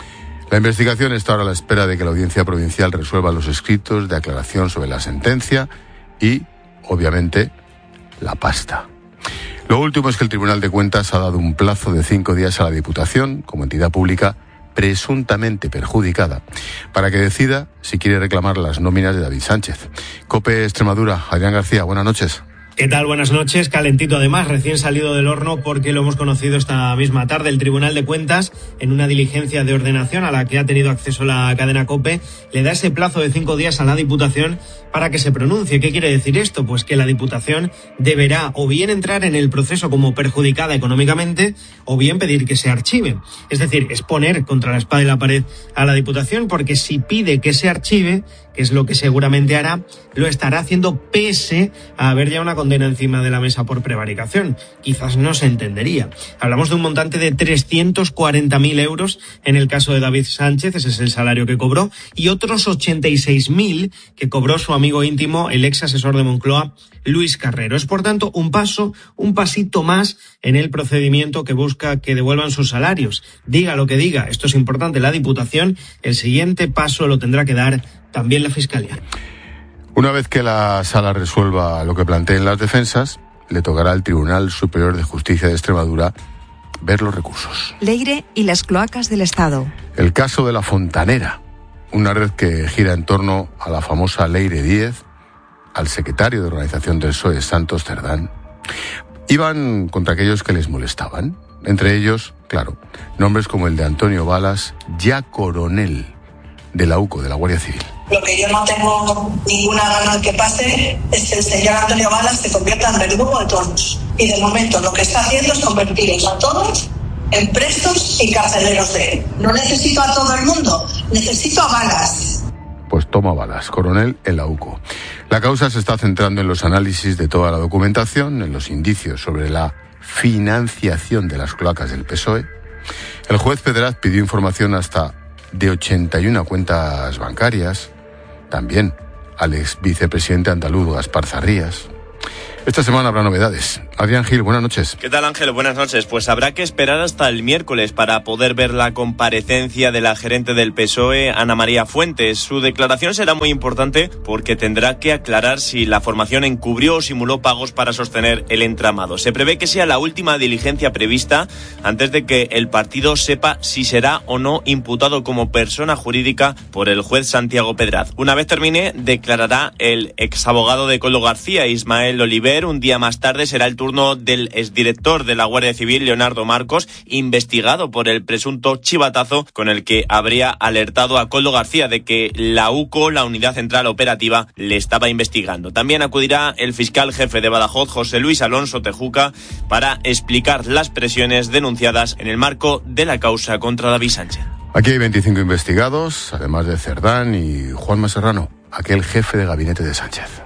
La investigación está ahora a la espera de que la Audiencia Provincial resuelva los escritos de aclaración sobre la sentencia y, obviamente, la pasta. Lo último es que el Tribunal de Cuentas ha dado un plazo de cinco días a la Diputación, como entidad pública presuntamente perjudicada, para que decida si quiere reclamar las nóminas de David Sánchez. COPE Extremadura, Adrián García, buenas noches. ¿Qué tal? Buenas noches. Calentito además, recién salido del horno porque lo hemos conocido esta misma tarde. El Tribunal de Cuentas, en una diligencia de ordenación a la que ha tenido acceso la cadena COPE, le da ese plazo de cinco días a la Diputación para que se pronuncie. ¿Qué quiere decir esto? Pues que la Diputación deberá o bien entrar en el proceso como perjudicada económicamente o bien pedir que se archive. Es decir, es poner contra la espada y la pared a la Diputación, porque si pide que se archive, que es lo que seguramente hará, lo estará haciendo pese a haber ya una condena encima de la mesa por prevaricación. Quizás no se entendería. Hablamos de un montante de trescientos cuarenta mil euros en el caso de David Sánchez, ese es el salario que cobró, y otros ochenta y seis mil que cobró su amigo íntimo, el ex asesor de Moncloa, Luis Carrero. Es, por tanto, un paso, un pasito más en el procedimiento que busca que devuelvan sus salarios. Diga lo que diga, esto es importante, la Diputación, el siguiente paso lo tendrá que dar también la Fiscalía. Una vez que la sala resuelva lo que planteen las defensas, le tocará al Tribunal Superior de Justicia de Extremadura ver los recursos. Leire y las cloacas del Estado. El caso de La Fontanera, una red que gira en torno a la famosa Leire Díez, al secretario de organización del P S O E, Santos Cerdán. Iban contra aquellos que les molestaban. Entre ellos, claro, nombres como el de Antonio Balas, ya coronel de la U C O, de la Guardia Civil. Lo que yo no tengo ninguna gana de que pase es que el señor Antonio Balas se convierta en verdugo de todos. Y de momento lo que está haciendo es convertirlos a todos en prestos y carceleros de él. No necesito a todo el mundo, necesito a Balas. Pues Toma Balas, coronel en la UCO. La causa se está centrando en los análisis de toda la documentación, en los indicios sobre la financiación de las cloacas del P S O E. El juez Pedraz pidió información hasta de ochenta y una cuentas bancarias, también al ex vicepresidente andaluz Gaspar Zarrías. Esta semana habrá novedades. Adrián Gil, buenas noches. ¿Qué tal, Ángel? Buenas noches. Pues habrá que esperar hasta el miércoles para poder ver la comparecencia de la gerente del P S O E, Ana María Fuentes. Su declaración será muy importante porque tendrá que aclarar si la formación encubrió o simuló pagos para sostener el entramado. Se prevé que sea la última diligencia prevista antes de que el partido sepa si será o no imputado como persona jurídica por el juez Santiago Pedraz. Una vez termine, declarará el exabogado de Koldo García, Ismael Oliver. Un día más tarde será el turno del exdirector de la Guardia Civil, Leonardo Marcos, investigado por el presunto chivatazo con el que habría alertado a Koldo García de que la UCO, la Unidad Central Operativa, le estaba investigando. También acudirá el fiscal jefe de Badajoz, José Luis Alonso Tejuca, para explicar las presiones denunciadas en el marco de la causa contra David Sánchez. Aquí hay veinticinco investigados, además de Cerdán y Juanma Serrano, aquel jefe de gabinete de Sánchez.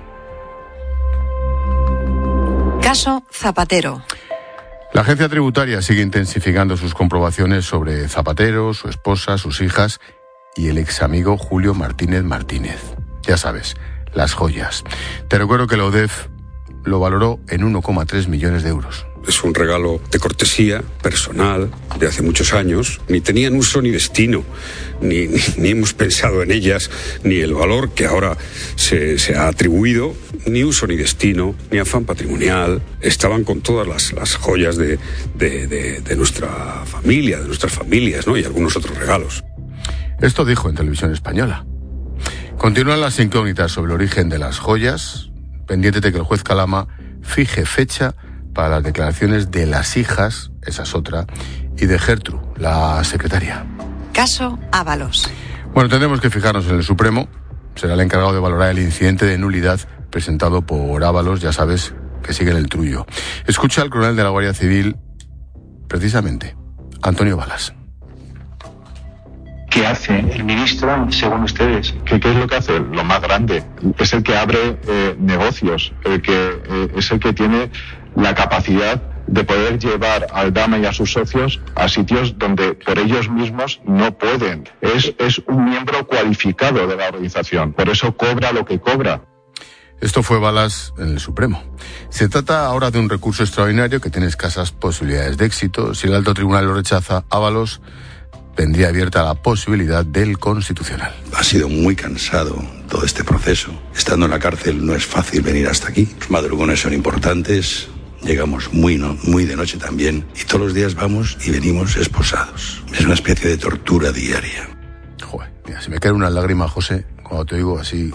Caso Zapatero. La agencia tributaria sigue intensificando sus comprobaciones sobre Zapatero, su esposa, sus hijas y el ex amigo Julio Martínez Martínez. Ya sabes, las joyas. Te recuerdo que la UDEF lo valoró en uno coma tres millones de euros. Es un regalo de cortesía personal de hace muchos años. Ni tenían uso ni destino, ni, ni, ni hemos pensado en ellas, ni el valor que ahora se, se ha atribuido, ni uso ni destino, ni afán patrimonial. Estaban con todas las, las joyas de, de, de, de nuestra familia, de nuestras familias, ¿no? Y algunos otros regalos. Esto dijo en Televisión Española. Continúan las incógnitas sobre el origen de las joyas, pendiente de que el juez Calama fije fecha para las declaraciones de las hijas, esa es otra, y de Gertrude, la secretaria. Caso Ábalos. Bueno, tendremos que fijarnos en el Supremo. Será el encargado de valorar el incidente de nulidad presentado por Ábalos, ya sabes que sigue en el trullo. Escucha al coronel de la Guardia Civil, precisamente, Antonio Balas. ¿Qué hace el ministro, según ustedes? ¿Qué, qué es lo que hace? Lo más grande. Es el que abre eh, negocios, el que eh, es el que tiene la capacidad de poder llevar al Dama y a sus socios a sitios donde por ellos mismos no pueden. Es, es un miembro cualificado de la organización, por eso cobra lo que cobra. Esto fue Balas en el Supremo. Se trata ahora de un recurso extraordinario que tiene escasas posibilidades de éxito. Si el alto tribunal lo rechaza, Ábalos tendría abierta la posibilidad del Constitucional. Ha sido muy cansado todo este proceso. Estando en la cárcel no es fácil venir hasta aquí. Los madrugones son importantes, llegamos muy, no, muy de noche también, y todos los días vamos y venimos esposados. Es una especie de tortura diaria. Joder, mira, se me cae una lágrima, José, cuando te digo así.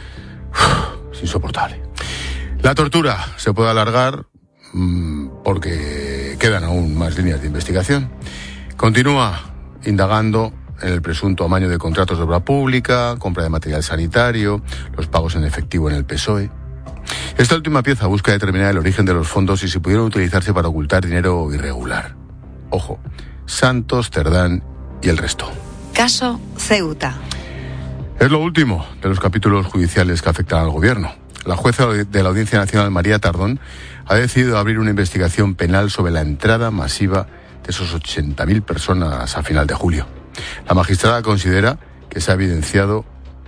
Uf, es insoportable. La tortura se puede alargar mmm, porque quedan aún más líneas de investigación. Continúa indagando en el presunto amaño de contratos de obra pública, compra de material sanitario, los pagos en efectivo en el P S O E. Esta última pieza busca determinar el origen de los fondos y si pudieron utilizarse para ocultar dinero irregular. Ojo, Santos, Cerdán y el resto. Caso Ceuta. Es lo último de los capítulos judiciales que afectan al gobierno. La jueza de la Audiencia Nacional, María Tardón, ha decidido abrir una investigación penal sobre la entrada masiva de esos ochenta mil personas a final de julio. La magistrada considera que se ha evidenciado,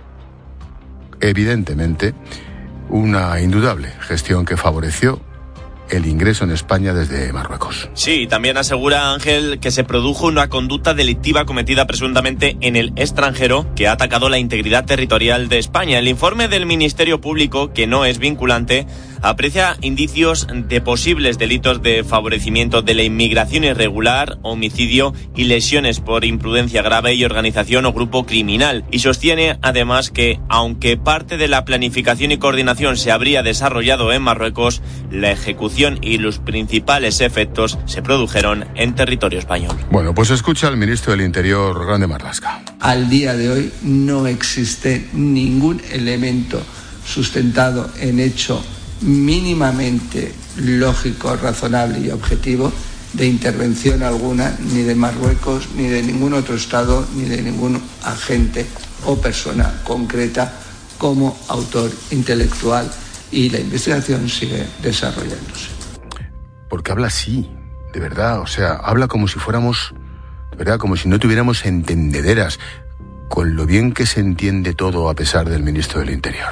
evidentemente, una indudable gestión que favoreció el ingreso en España desde Marruecos. Sí, también asegura Ángel que se produjo una conducta delictiva cometida presuntamente en el extranjero que ha atacado la integridad territorial de España. El informe del Ministerio Público, que no es vinculante, aprecia indicios de posibles delitos de favorecimiento de la inmigración irregular, homicidio y lesiones por imprudencia grave y organización o grupo criminal. Y sostiene además que, aunque parte de la planificación y coordinación se habría desarrollado en Marruecos, la ejecución y los principales efectos se produjeron en territorio español. Bueno, pues escucha al ministro del Interior, Grande Marlaska. Al día de hoy no existe ningún elemento sustentado en hecho mínimamente lógico, razonable y objetivo de intervención alguna ni de Marruecos, ni de ningún otro Estado, ni de ningún agente o persona concreta como autor intelectual, y la investigación sigue desarrollándose. Porque habla así, de verdad, o sea, habla como si fuéramos, de verdad, como si no tuviéramos entendederas, con lo bien que se entiende todo a pesar del ministro del Interior.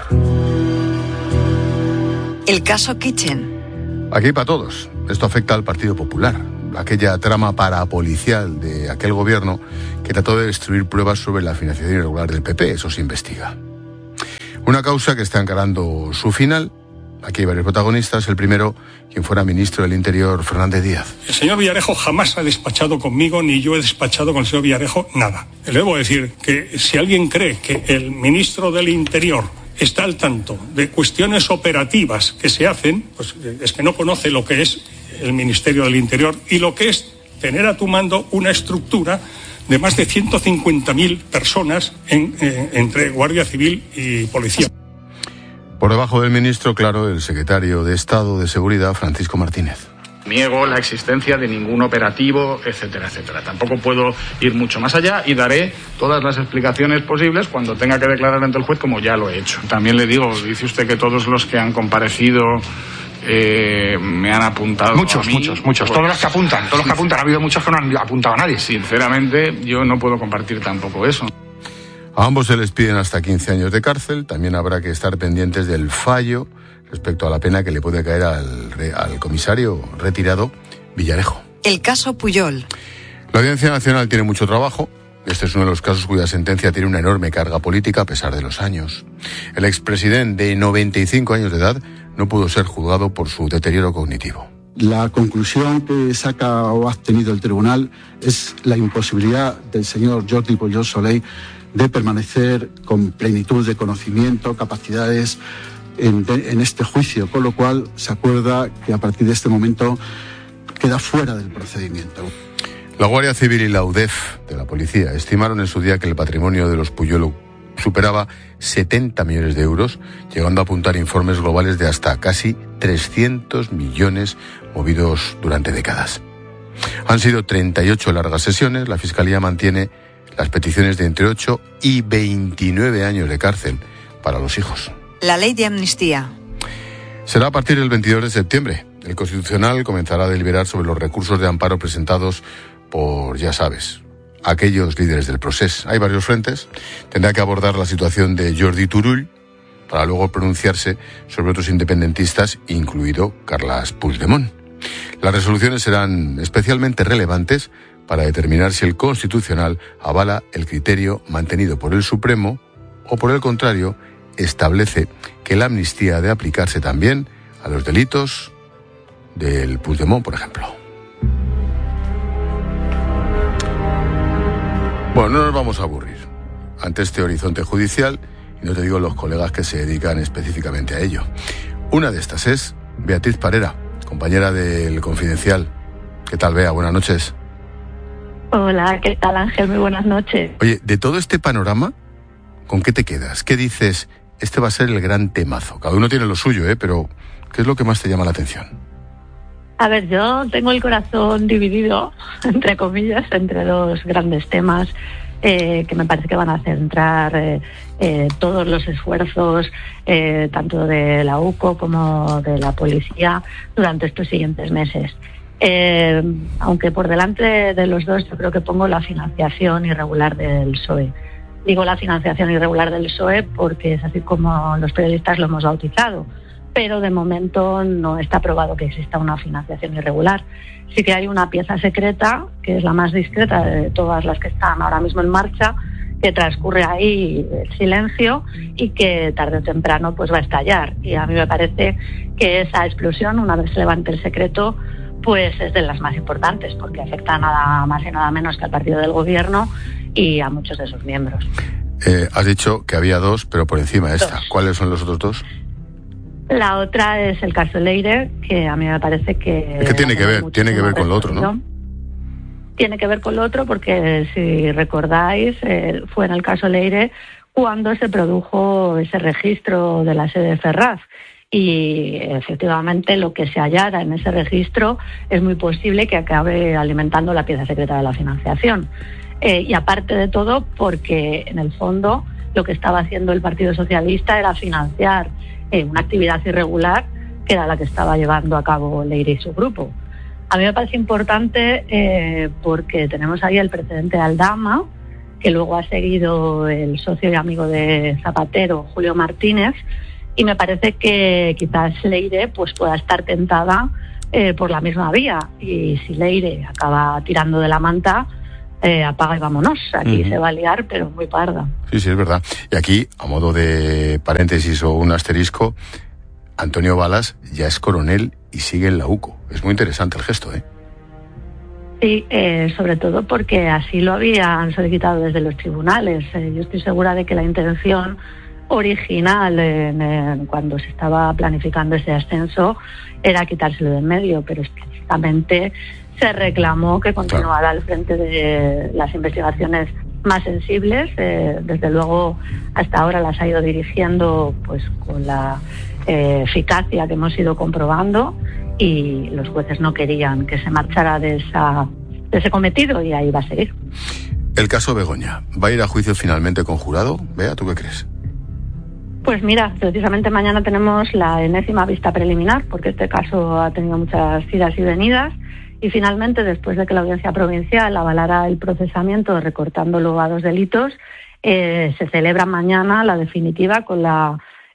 El caso Kitchen. Aquí hay para todos. Esto afecta al Partido Popular, aquella trama parapolicial de aquel gobierno que trató de destruir pruebas sobre la financiación irregular del P P, eso se investiga. Una causa que está encarando su final. Aquí hay varios protagonistas. El primero, quien fuera ministro del Interior, Fernández Díaz. El señor Villarejo jamás ha despachado conmigo, ni yo he despachado con el señor Villarejo nada. Le debo decir que si alguien cree que el ministro del Interior está al tanto de cuestiones operativas que se hacen, pues es que no conoce lo que es el Ministerio del Interior y lo que es tener a tu mando una estructura de más de ciento cincuenta mil personas en, eh, entre Guardia Civil y Policía. Por debajo del ministro, claro, el secretario de Estado de Seguridad, Francisco Martínez. Niego la existencia de ningún operativo, etcétera, etcétera. Tampoco puedo ir mucho más allá y daré todas las explicaciones posibles cuando tenga que declarar ante el juez, como ya lo he hecho. También le digo, dice usted que todos los que han comparecido eh, me han apuntado muchos, a mí. Muchos, muchos, pues, todos los que apuntan, todos los que apuntan. Ha habido muchos que no han apuntado a nadie. Sinceramente, yo no puedo compartir tampoco eso. A ambos se les piden hasta quince años de cárcel. También habrá que estar pendientes del fallo respecto a la pena que le puede caer al, al comisario retirado Villarejo. El caso Pujol. La Audiencia Nacional tiene mucho trabajo. Este es uno de los casos cuya sentencia tiene una enorme carga política a pesar de los años. El expresidente de noventa y cinco años de edad no pudo ser juzgado por su deterioro cognitivo. La conclusión que saca o ha obtenido el tribunal es la imposibilidad del señor Jordi Pujol Soley de permanecer con plenitud de conocimiento, capacidades en, de, en este juicio, con lo cual se acuerda que a partir de este momento queda fuera del procedimiento. La Guardia Civil y la U D E F de la policía estimaron en su día que el patrimonio de los Pujol superaba setenta millones de euros, llegando a apuntar informes globales de hasta casi trescientos millones movidos durante décadas. Han sido treinta y ocho largas sesiones. La Fiscalía mantiene las peticiones de entre ocho y veintinueve años de cárcel para los hijos. La ley de amnistía. Será a partir del veintidós de septiembre. El Constitucional comenzará a deliberar sobre los recursos de amparo presentados por, ya sabes, aquellos líderes del procés. Hay varios frentes. Tendrá que abordar la situación de Jordi Turull para luego pronunciarse sobre otros independentistas, incluido Carles Puigdemont. Las resoluciones serán especialmente relevantes para determinar si el Constitucional avala el criterio mantenido por el Supremo o, por el contrario, establece que la amnistía ha de aplicarse también a los delitos del Puigdemont, por ejemplo. Bueno, no nos vamos a aburrir ante este horizonte judicial, y no te digo los colegas que se dedican específicamente a ello. Una de estas es Beatriz Parera, compañera del Confidencial. ¿Qué tal, Bea? Buenas noches. Hola, ¿qué tal, Ángel? Muy buenas noches. Oye, de todo este panorama, ¿con qué te quedas? ¿Qué dices? Este va a ser el gran temazo. Cada uno tiene lo suyo, ¿eh? Pero ¿qué es lo que más te llama la atención? A ver, yo tengo el corazón dividido, entre comillas, entre dos grandes temas eh, que me parece que van a centrar eh, eh, todos los esfuerzos, eh, tanto de la U C O como de la policía, durante estos siguientes meses. Eh, aunque por delante de los dos yo creo que pongo la financiación irregular del P S O E. Digo la financiación irregular del P S O E porque es así como los periodistas lo hemos bautizado, pero de momento no está probado que exista una financiación irregular. Sí que hay una pieza secreta, que es la más discreta de todas las que están ahora mismo en marcha, que transcurre ahí el silencio y que tarde o temprano pues va a estallar. Y a mí me parece que esa explosión, una vez se levante el secreto, pues es de las más importantes, porque afecta nada más y nada menos que al partido del gobierno y a muchos de sus miembros. Eh, has dicho que había dos, pero por encima de esta. Dos. ¿Cuáles son los otros dos? La otra es el caso Leire, que a mí me parece que... Es que tiene que ver, tiene que ver con lo otro, ¿no? Tiene que ver con lo otro porque, si recordáis, eh, fue en el caso Leire cuando se produjo ese registro de la sede de Ferraz. Y efectivamente lo que se hallara en ese registro es muy posible que acabe alimentando la pieza secreta de la financiación. Eh, y aparte de todo, porque en el fondo lo que estaba haciendo el Partido Socialista era financiar eh, una actividad irregular que era la que estaba llevando a cabo Leire y su grupo. A mí me parece importante eh, porque tenemos ahí el precedente de Aldama, que luego ha seguido el socio y amigo de Zapatero, Julio Martínez, y me parece que quizás Leire pues, pueda estar tentada eh, por la misma vía. Y si Leire acaba tirando de la manta, eh, apaga y vámonos. Aquí uh-huh. se va a liar, pero muy parda. Sí, sí, es verdad. Y aquí, a modo de paréntesis o un asterisco, Antonio Balas ya es coronel y sigue en la UCO. Es muy interesante el gesto, ¿eh? Sí, eh, sobre todo porque así lo habían solicitado desde los tribunales. Eh, yo estoy segura de que la intención original en, en, cuando se estaba planificando ese ascenso era quitárselo de en medio, pero explícitamente se reclamó que continuara claro. al frente de las investigaciones más sensibles. Eh, desde luego, hasta ahora las ha ido dirigiendo pues con la eh, eficacia que hemos ido comprobando, y los jueces no querían que se marchara de, esa, de ese cometido, y ahí va a seguir. El caso Begoña, ¿va a ir a juicio finalmente con jurado? Bea, ¿tú qué crees? Pues mira, precisamente mañana tenemos la enésima vista preliminar, porque este caso ha tenido muchas idas y venidas, y finalmente, después de que la Audiencia Provincial avalara el procesamiento recortándolo a dos delitos, eh, se celebra mañana la definitiva con la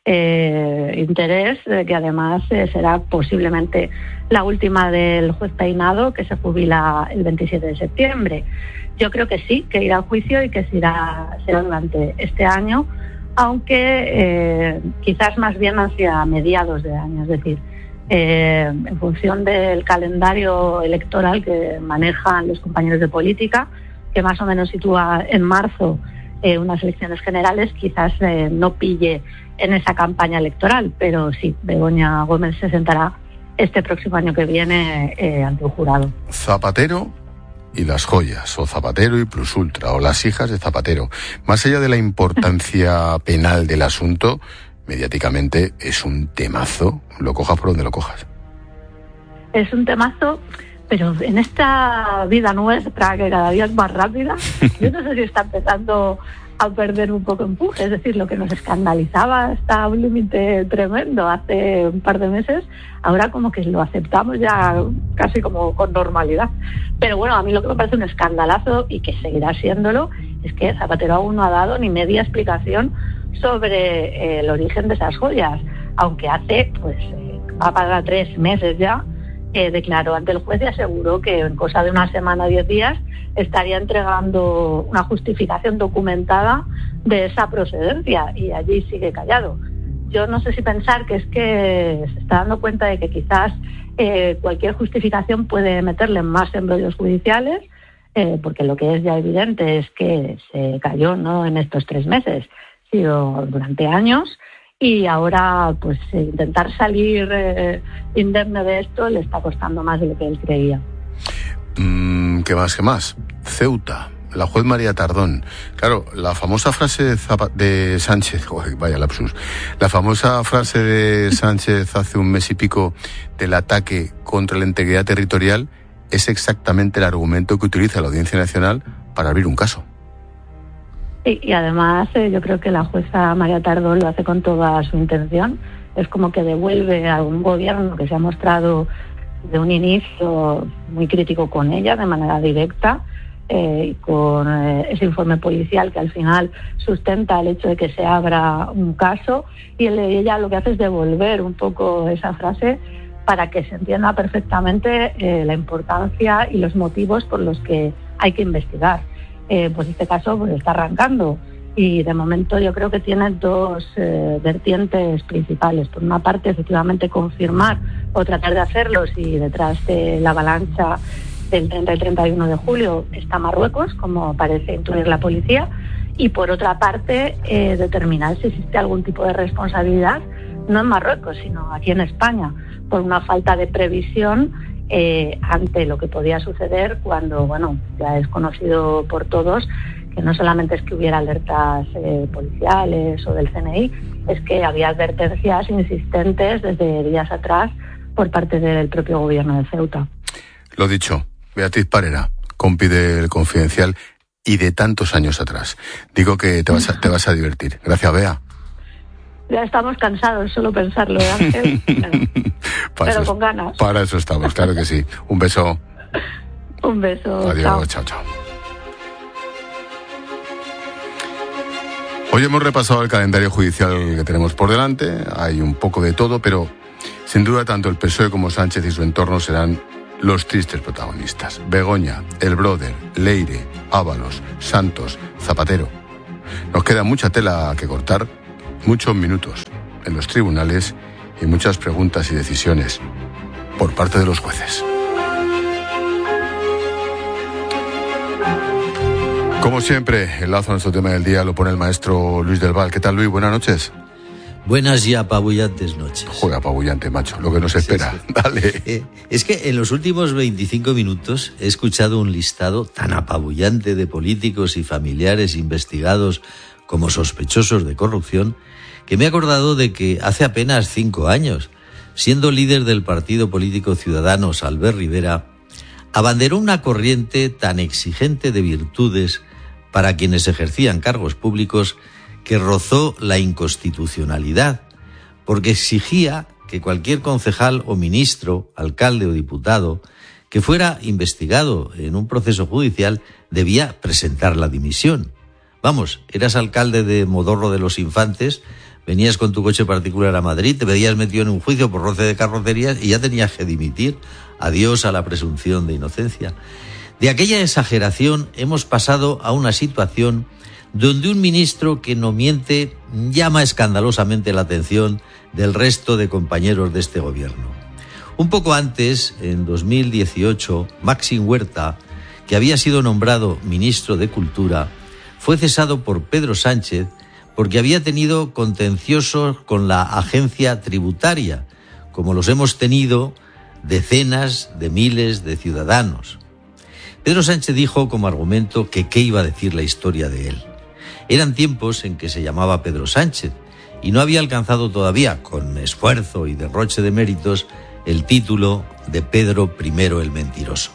eh, interés de que además eh, será posiblemente la última del juez Peinado, que se jubila el veintisiete de septiembre. Yo creo que sí, que irá a juicio y que será, será durante este año, aunque eh, quizás más bien hacia mediados de año, es decir, eh, en función del calendario electoral que manejan los compañeros de política, que más o menos sitúa en marzo eh, unas elecciones generales, quizás eh, no pille en esa campaña electoral, pero sí, Begoña Gómez se sentará este próximo año que viene eh, ante un jurado. Zapatero y las joyas, o Zapatero y Plus Ultra, o las hijas de Zapatero. Más allá de la importancia penal del asunto, mediáticamente es un temazo, lo cojas por donde lo cojas. Es un temazo, pero en esta vida nuestra, que cada día es más rápida, yo no sé si está empezando a perder un poco empuje. Es decir, lo que nos escandalizaba hasta a un límite tremendo hace un par de meses, ahora como que lo aceptamos ya casi como con normalidad. Pero bueno, a mí lo que me parece un escandalazo, y que seguirá siéndolo, es que Zapatero aún no ha dado ni media explicación sobre eh, el origen de esas joyas, aunque hace, pues, eh, va para tres meses ya, eh, declaró ante el juez y aseguró que en cosa de una semana o diez días estaría entregando una justificación documentada de esa procedencia, y allí sigue callado. Yo no sé si pensar que es que se está dando cuenta de que quizás eh, cualquier justificación puede meterle más embrollos judiciales, eh, porque lo que es ya evidente es que se cayó no en estos tres meses, sino durante años, y ahora pues intentar salir eh, indemne de esto le está costando más de lo que él creía. Mm, ¿Qué más, qué más? Ceuta, la juez María Tardón. Claro, la famosa frase de, Zapa- de Sánchez, joder, vaya lapsus, la famosa frase de Sánchez hace un mes y pico del ataque contra la integridad territorial es exactamente el argumento que utiliza la Audiencia Nacional para abrir un caso. Y, y además eh, yo creo que la jueza María Tardón lo hace con toda su intención. Es como que devuelve a un gobierno que se ha mostrado de un inicio muy crítico con ella, de manera directa, eh, y con eh, ese informe policial que al final sustenta el hecho de que se abra un caso, y él, ella lo que hace es devolver un poco esa frase para que se entienda perfectamente eh, la importancia y los motivos por los que hay que investigar. Eh, pues este caso pues está arrancando, y de momento yo creo que tiene dos eh, vertientes principales. Por una parte, efectivamente, confirmar o tratar de hacerlo si detrás de la avalancha del treinta y treinta y uno de julio está Marruecos, como parece intuir la policía, y por otra parte eh, determinar si existe algún tipo de responsabilidad, no en Marruecos, sino aquí en España, por una falta de previsión Eh, ante lo que podía suceder cuando, bueno, ya es conocido por todos que no solamente es que hubiera alertas eh, policiales o del C N I, es que había advertencias insistentes desde días atrás por parte del propio gobierno de Ceuta. Lo dicho, Beatriz Parera, compi del Confidencial. y de tantos años atrás. Digo que te vas a, te vas a divertir. Gracias, Bea. Ya estamos cansados, solo pensarlo, ¿eh, Ángel? Bueno, pero eso, con ganas. Para eso estamos, claro que sí. Un beso. Un beso. Adiós, chao, chao. Hoy hemos repasado el calendario judicial que tenemos por delante. Hay un poco de todo, pero sin duda tanto el P S O E como Sánchez y su entorno serán los tristes protagonistas. Begoña, El Brother, Leire, Ábalos, Santos, Zapatero. Nos queda mucha tela que cortar, muchos minutos en los tribunales y muchas preguntas y decisiones por parte de los jueces. Como siempre, el lazo a nuestro tema del día lo pone el maestro Luis del Val. ¿Qué tal, Luis? Buenas noches. Buenas y apabullantes noches. Juega apabullante, macho, lo que nos espera. Sí, sí. Dale. Eh, es que en los últimos veinticinco minutos he escuchado un listado tan apabullante de políticos y familiares investigados como sospechosos de corrupción que me he acordado de que hace apenas cinco años, siendo líder del partido político Ciudadanos, Albert Rivera, abanderó una corriente tan exigente de virtudes para quienes ejercían cargos públicos que rozó la inconstitucionalidad, porque exigía que cualquier concejal o ministro, alcalde o diputado que fuera investigado en un proceso judicial debía presentar la dimisión. Vamos, eras alcalde de Modorro de los Infantes, venías con tu coche particular a Madrid, te veías metido en un juicio por roce de carrocerías y ya tenías que dimitir. Adiós a la presunción de inocencia. De aquella exageración hemos pasado a una situación donde un ministro que no miente llama escandalosamente la atención del resto de compañeros de este gobierno. Un poco antes, en dos mil dieciocho, Maxim Huerta, que había sido nombrado ministro de Cultura, fue cesado por Pedro Sánchez porque había tenido contenciosos con la agencia tributaria, como los hemos tenido decenas de miles de ciudadanos. Pedro Sánchez dijo como argumento que qué iba a decir la historia de él. Eran tiempos en que se llamaba Pedro Sánchez y no había alcanzado todavía, con esfuerzo y derroche de méritos, el título de Pedro primero el Mentiroso.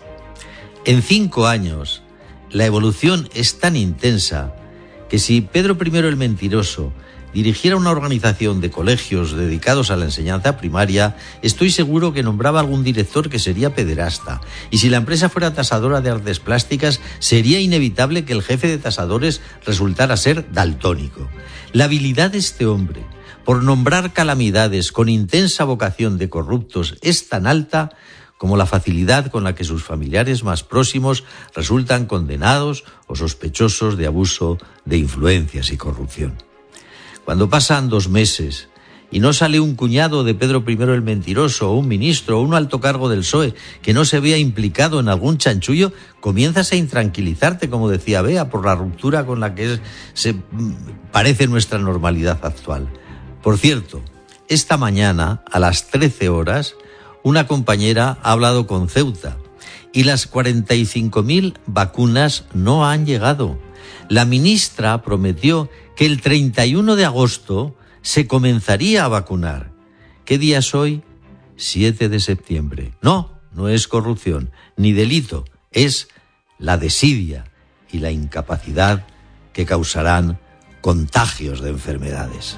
En cinco años, la evolución es tan intensa que si Pedro primero el Mentiroso dirigiera una organización de colegios dedicados a la enseñanza primaria, estoy seguro que nombraba algún director que sería pederasta. Y si la empresa fuera tasadora de artes plásticas, sería inevitable que el jefe de tasadores resultara ser daltónico. La habilidad de este hombre por nombrar calamidades con intensa vocación de corruptos es tan alta como la facilidad con la que sus familiares más próximos resultan condenados o sospechosos de abuso de influencias y corrupción. Cuando pasan dos meses y no sale un cuñado de Pedro primero el Mentiroso o un ministro o un alto cargo del P S O E que no se vea implicado en algún chanchullo, comienzas a intranquilizarte, como decía Bea, por la ruptura con la que es, se parece nuestra normalidad actual. Por cierto, esta mañana, a las trece horas, una compañera ha hablado con Ceuta y las cuarenta y cinco mil vacunas no han llegado. La ministra prometió que el treinta y uno de agosto se comenzaría a vacunar. ¿Qué día es hoy? siete de septiembre. No, no es corrupción ni delito, es la desidia y la incapacidad que causarán contagios de enfermedades.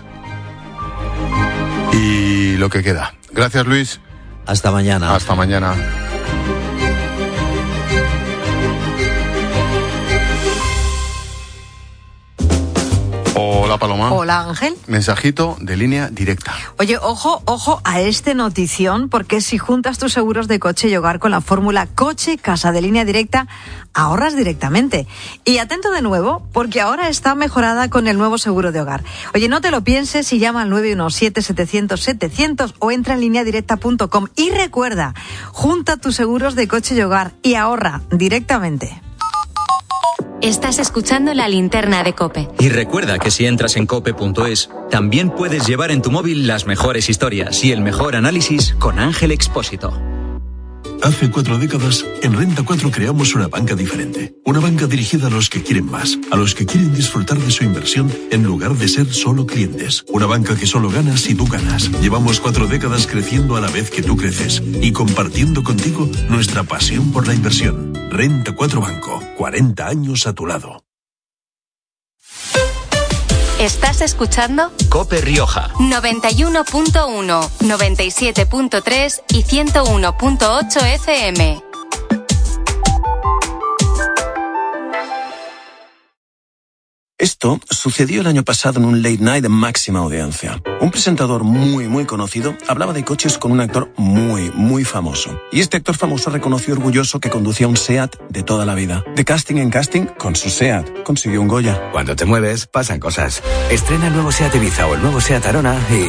Y lo que queda. Gracias, Luis. Hasta mañana. Hasta mañana. Hola, Paloma. Hola, Ángel. Mensajito de línea directa. Oye, ojo, ojo a este notición, porque si juntas tus seguros de coche y hogar con la fórmula Coche Casa de Línea Directa, ahorras directamente. Y atento de nuevo, porque ahora está mejorada con el nuevo seguro de hogar. Oye, no te lo pienses y llama al nueve uno siete, setecientos, setecientos o entra en línea directa punto com. Y recuerda, junta tus seguros de coche y hogar y ahorra directamente. Estás escuchando La Linterna de COPE. Y recuerda que si entras en cope punto es, también puedes llevar en tu móvil las mejores historias y el mejor análisis con Ángel Expósito. Hace cuatro décadas, en Renta cuatro creamos una banca diferente. Una banca dirigida a los que quieren más, a los que quieren disfrutar de su inversión en lugar de ser solo clientes. Una banca que solo gana si tú ganas. Llevamos cuatro décadas creciendo a la vez que tú creces y compartiendo contigo nuestra pasión por la inversión. Renta cuatro Banco, cuarenta años a tu lado. ¿Estás escuchando? COPE Rioja. noventa y uno punto uno, noventa y siete punto tres y ciento uno punto ocho F M. Esto sucedió el año pasado en un late night de máxima audiencia. Un presentador muy, muy conocido hablaba de coches con un actor muy, muy famoso. Y este actor famoso reconoció orgulloso que conducía un SEAT de toda la vida. De casting en casting, con su SEAT, consiguió un Goya. Cuando te mueves, pasan cosas. Estrena el nuevo SEAT Ibiza o el nuevo SEAT Arona y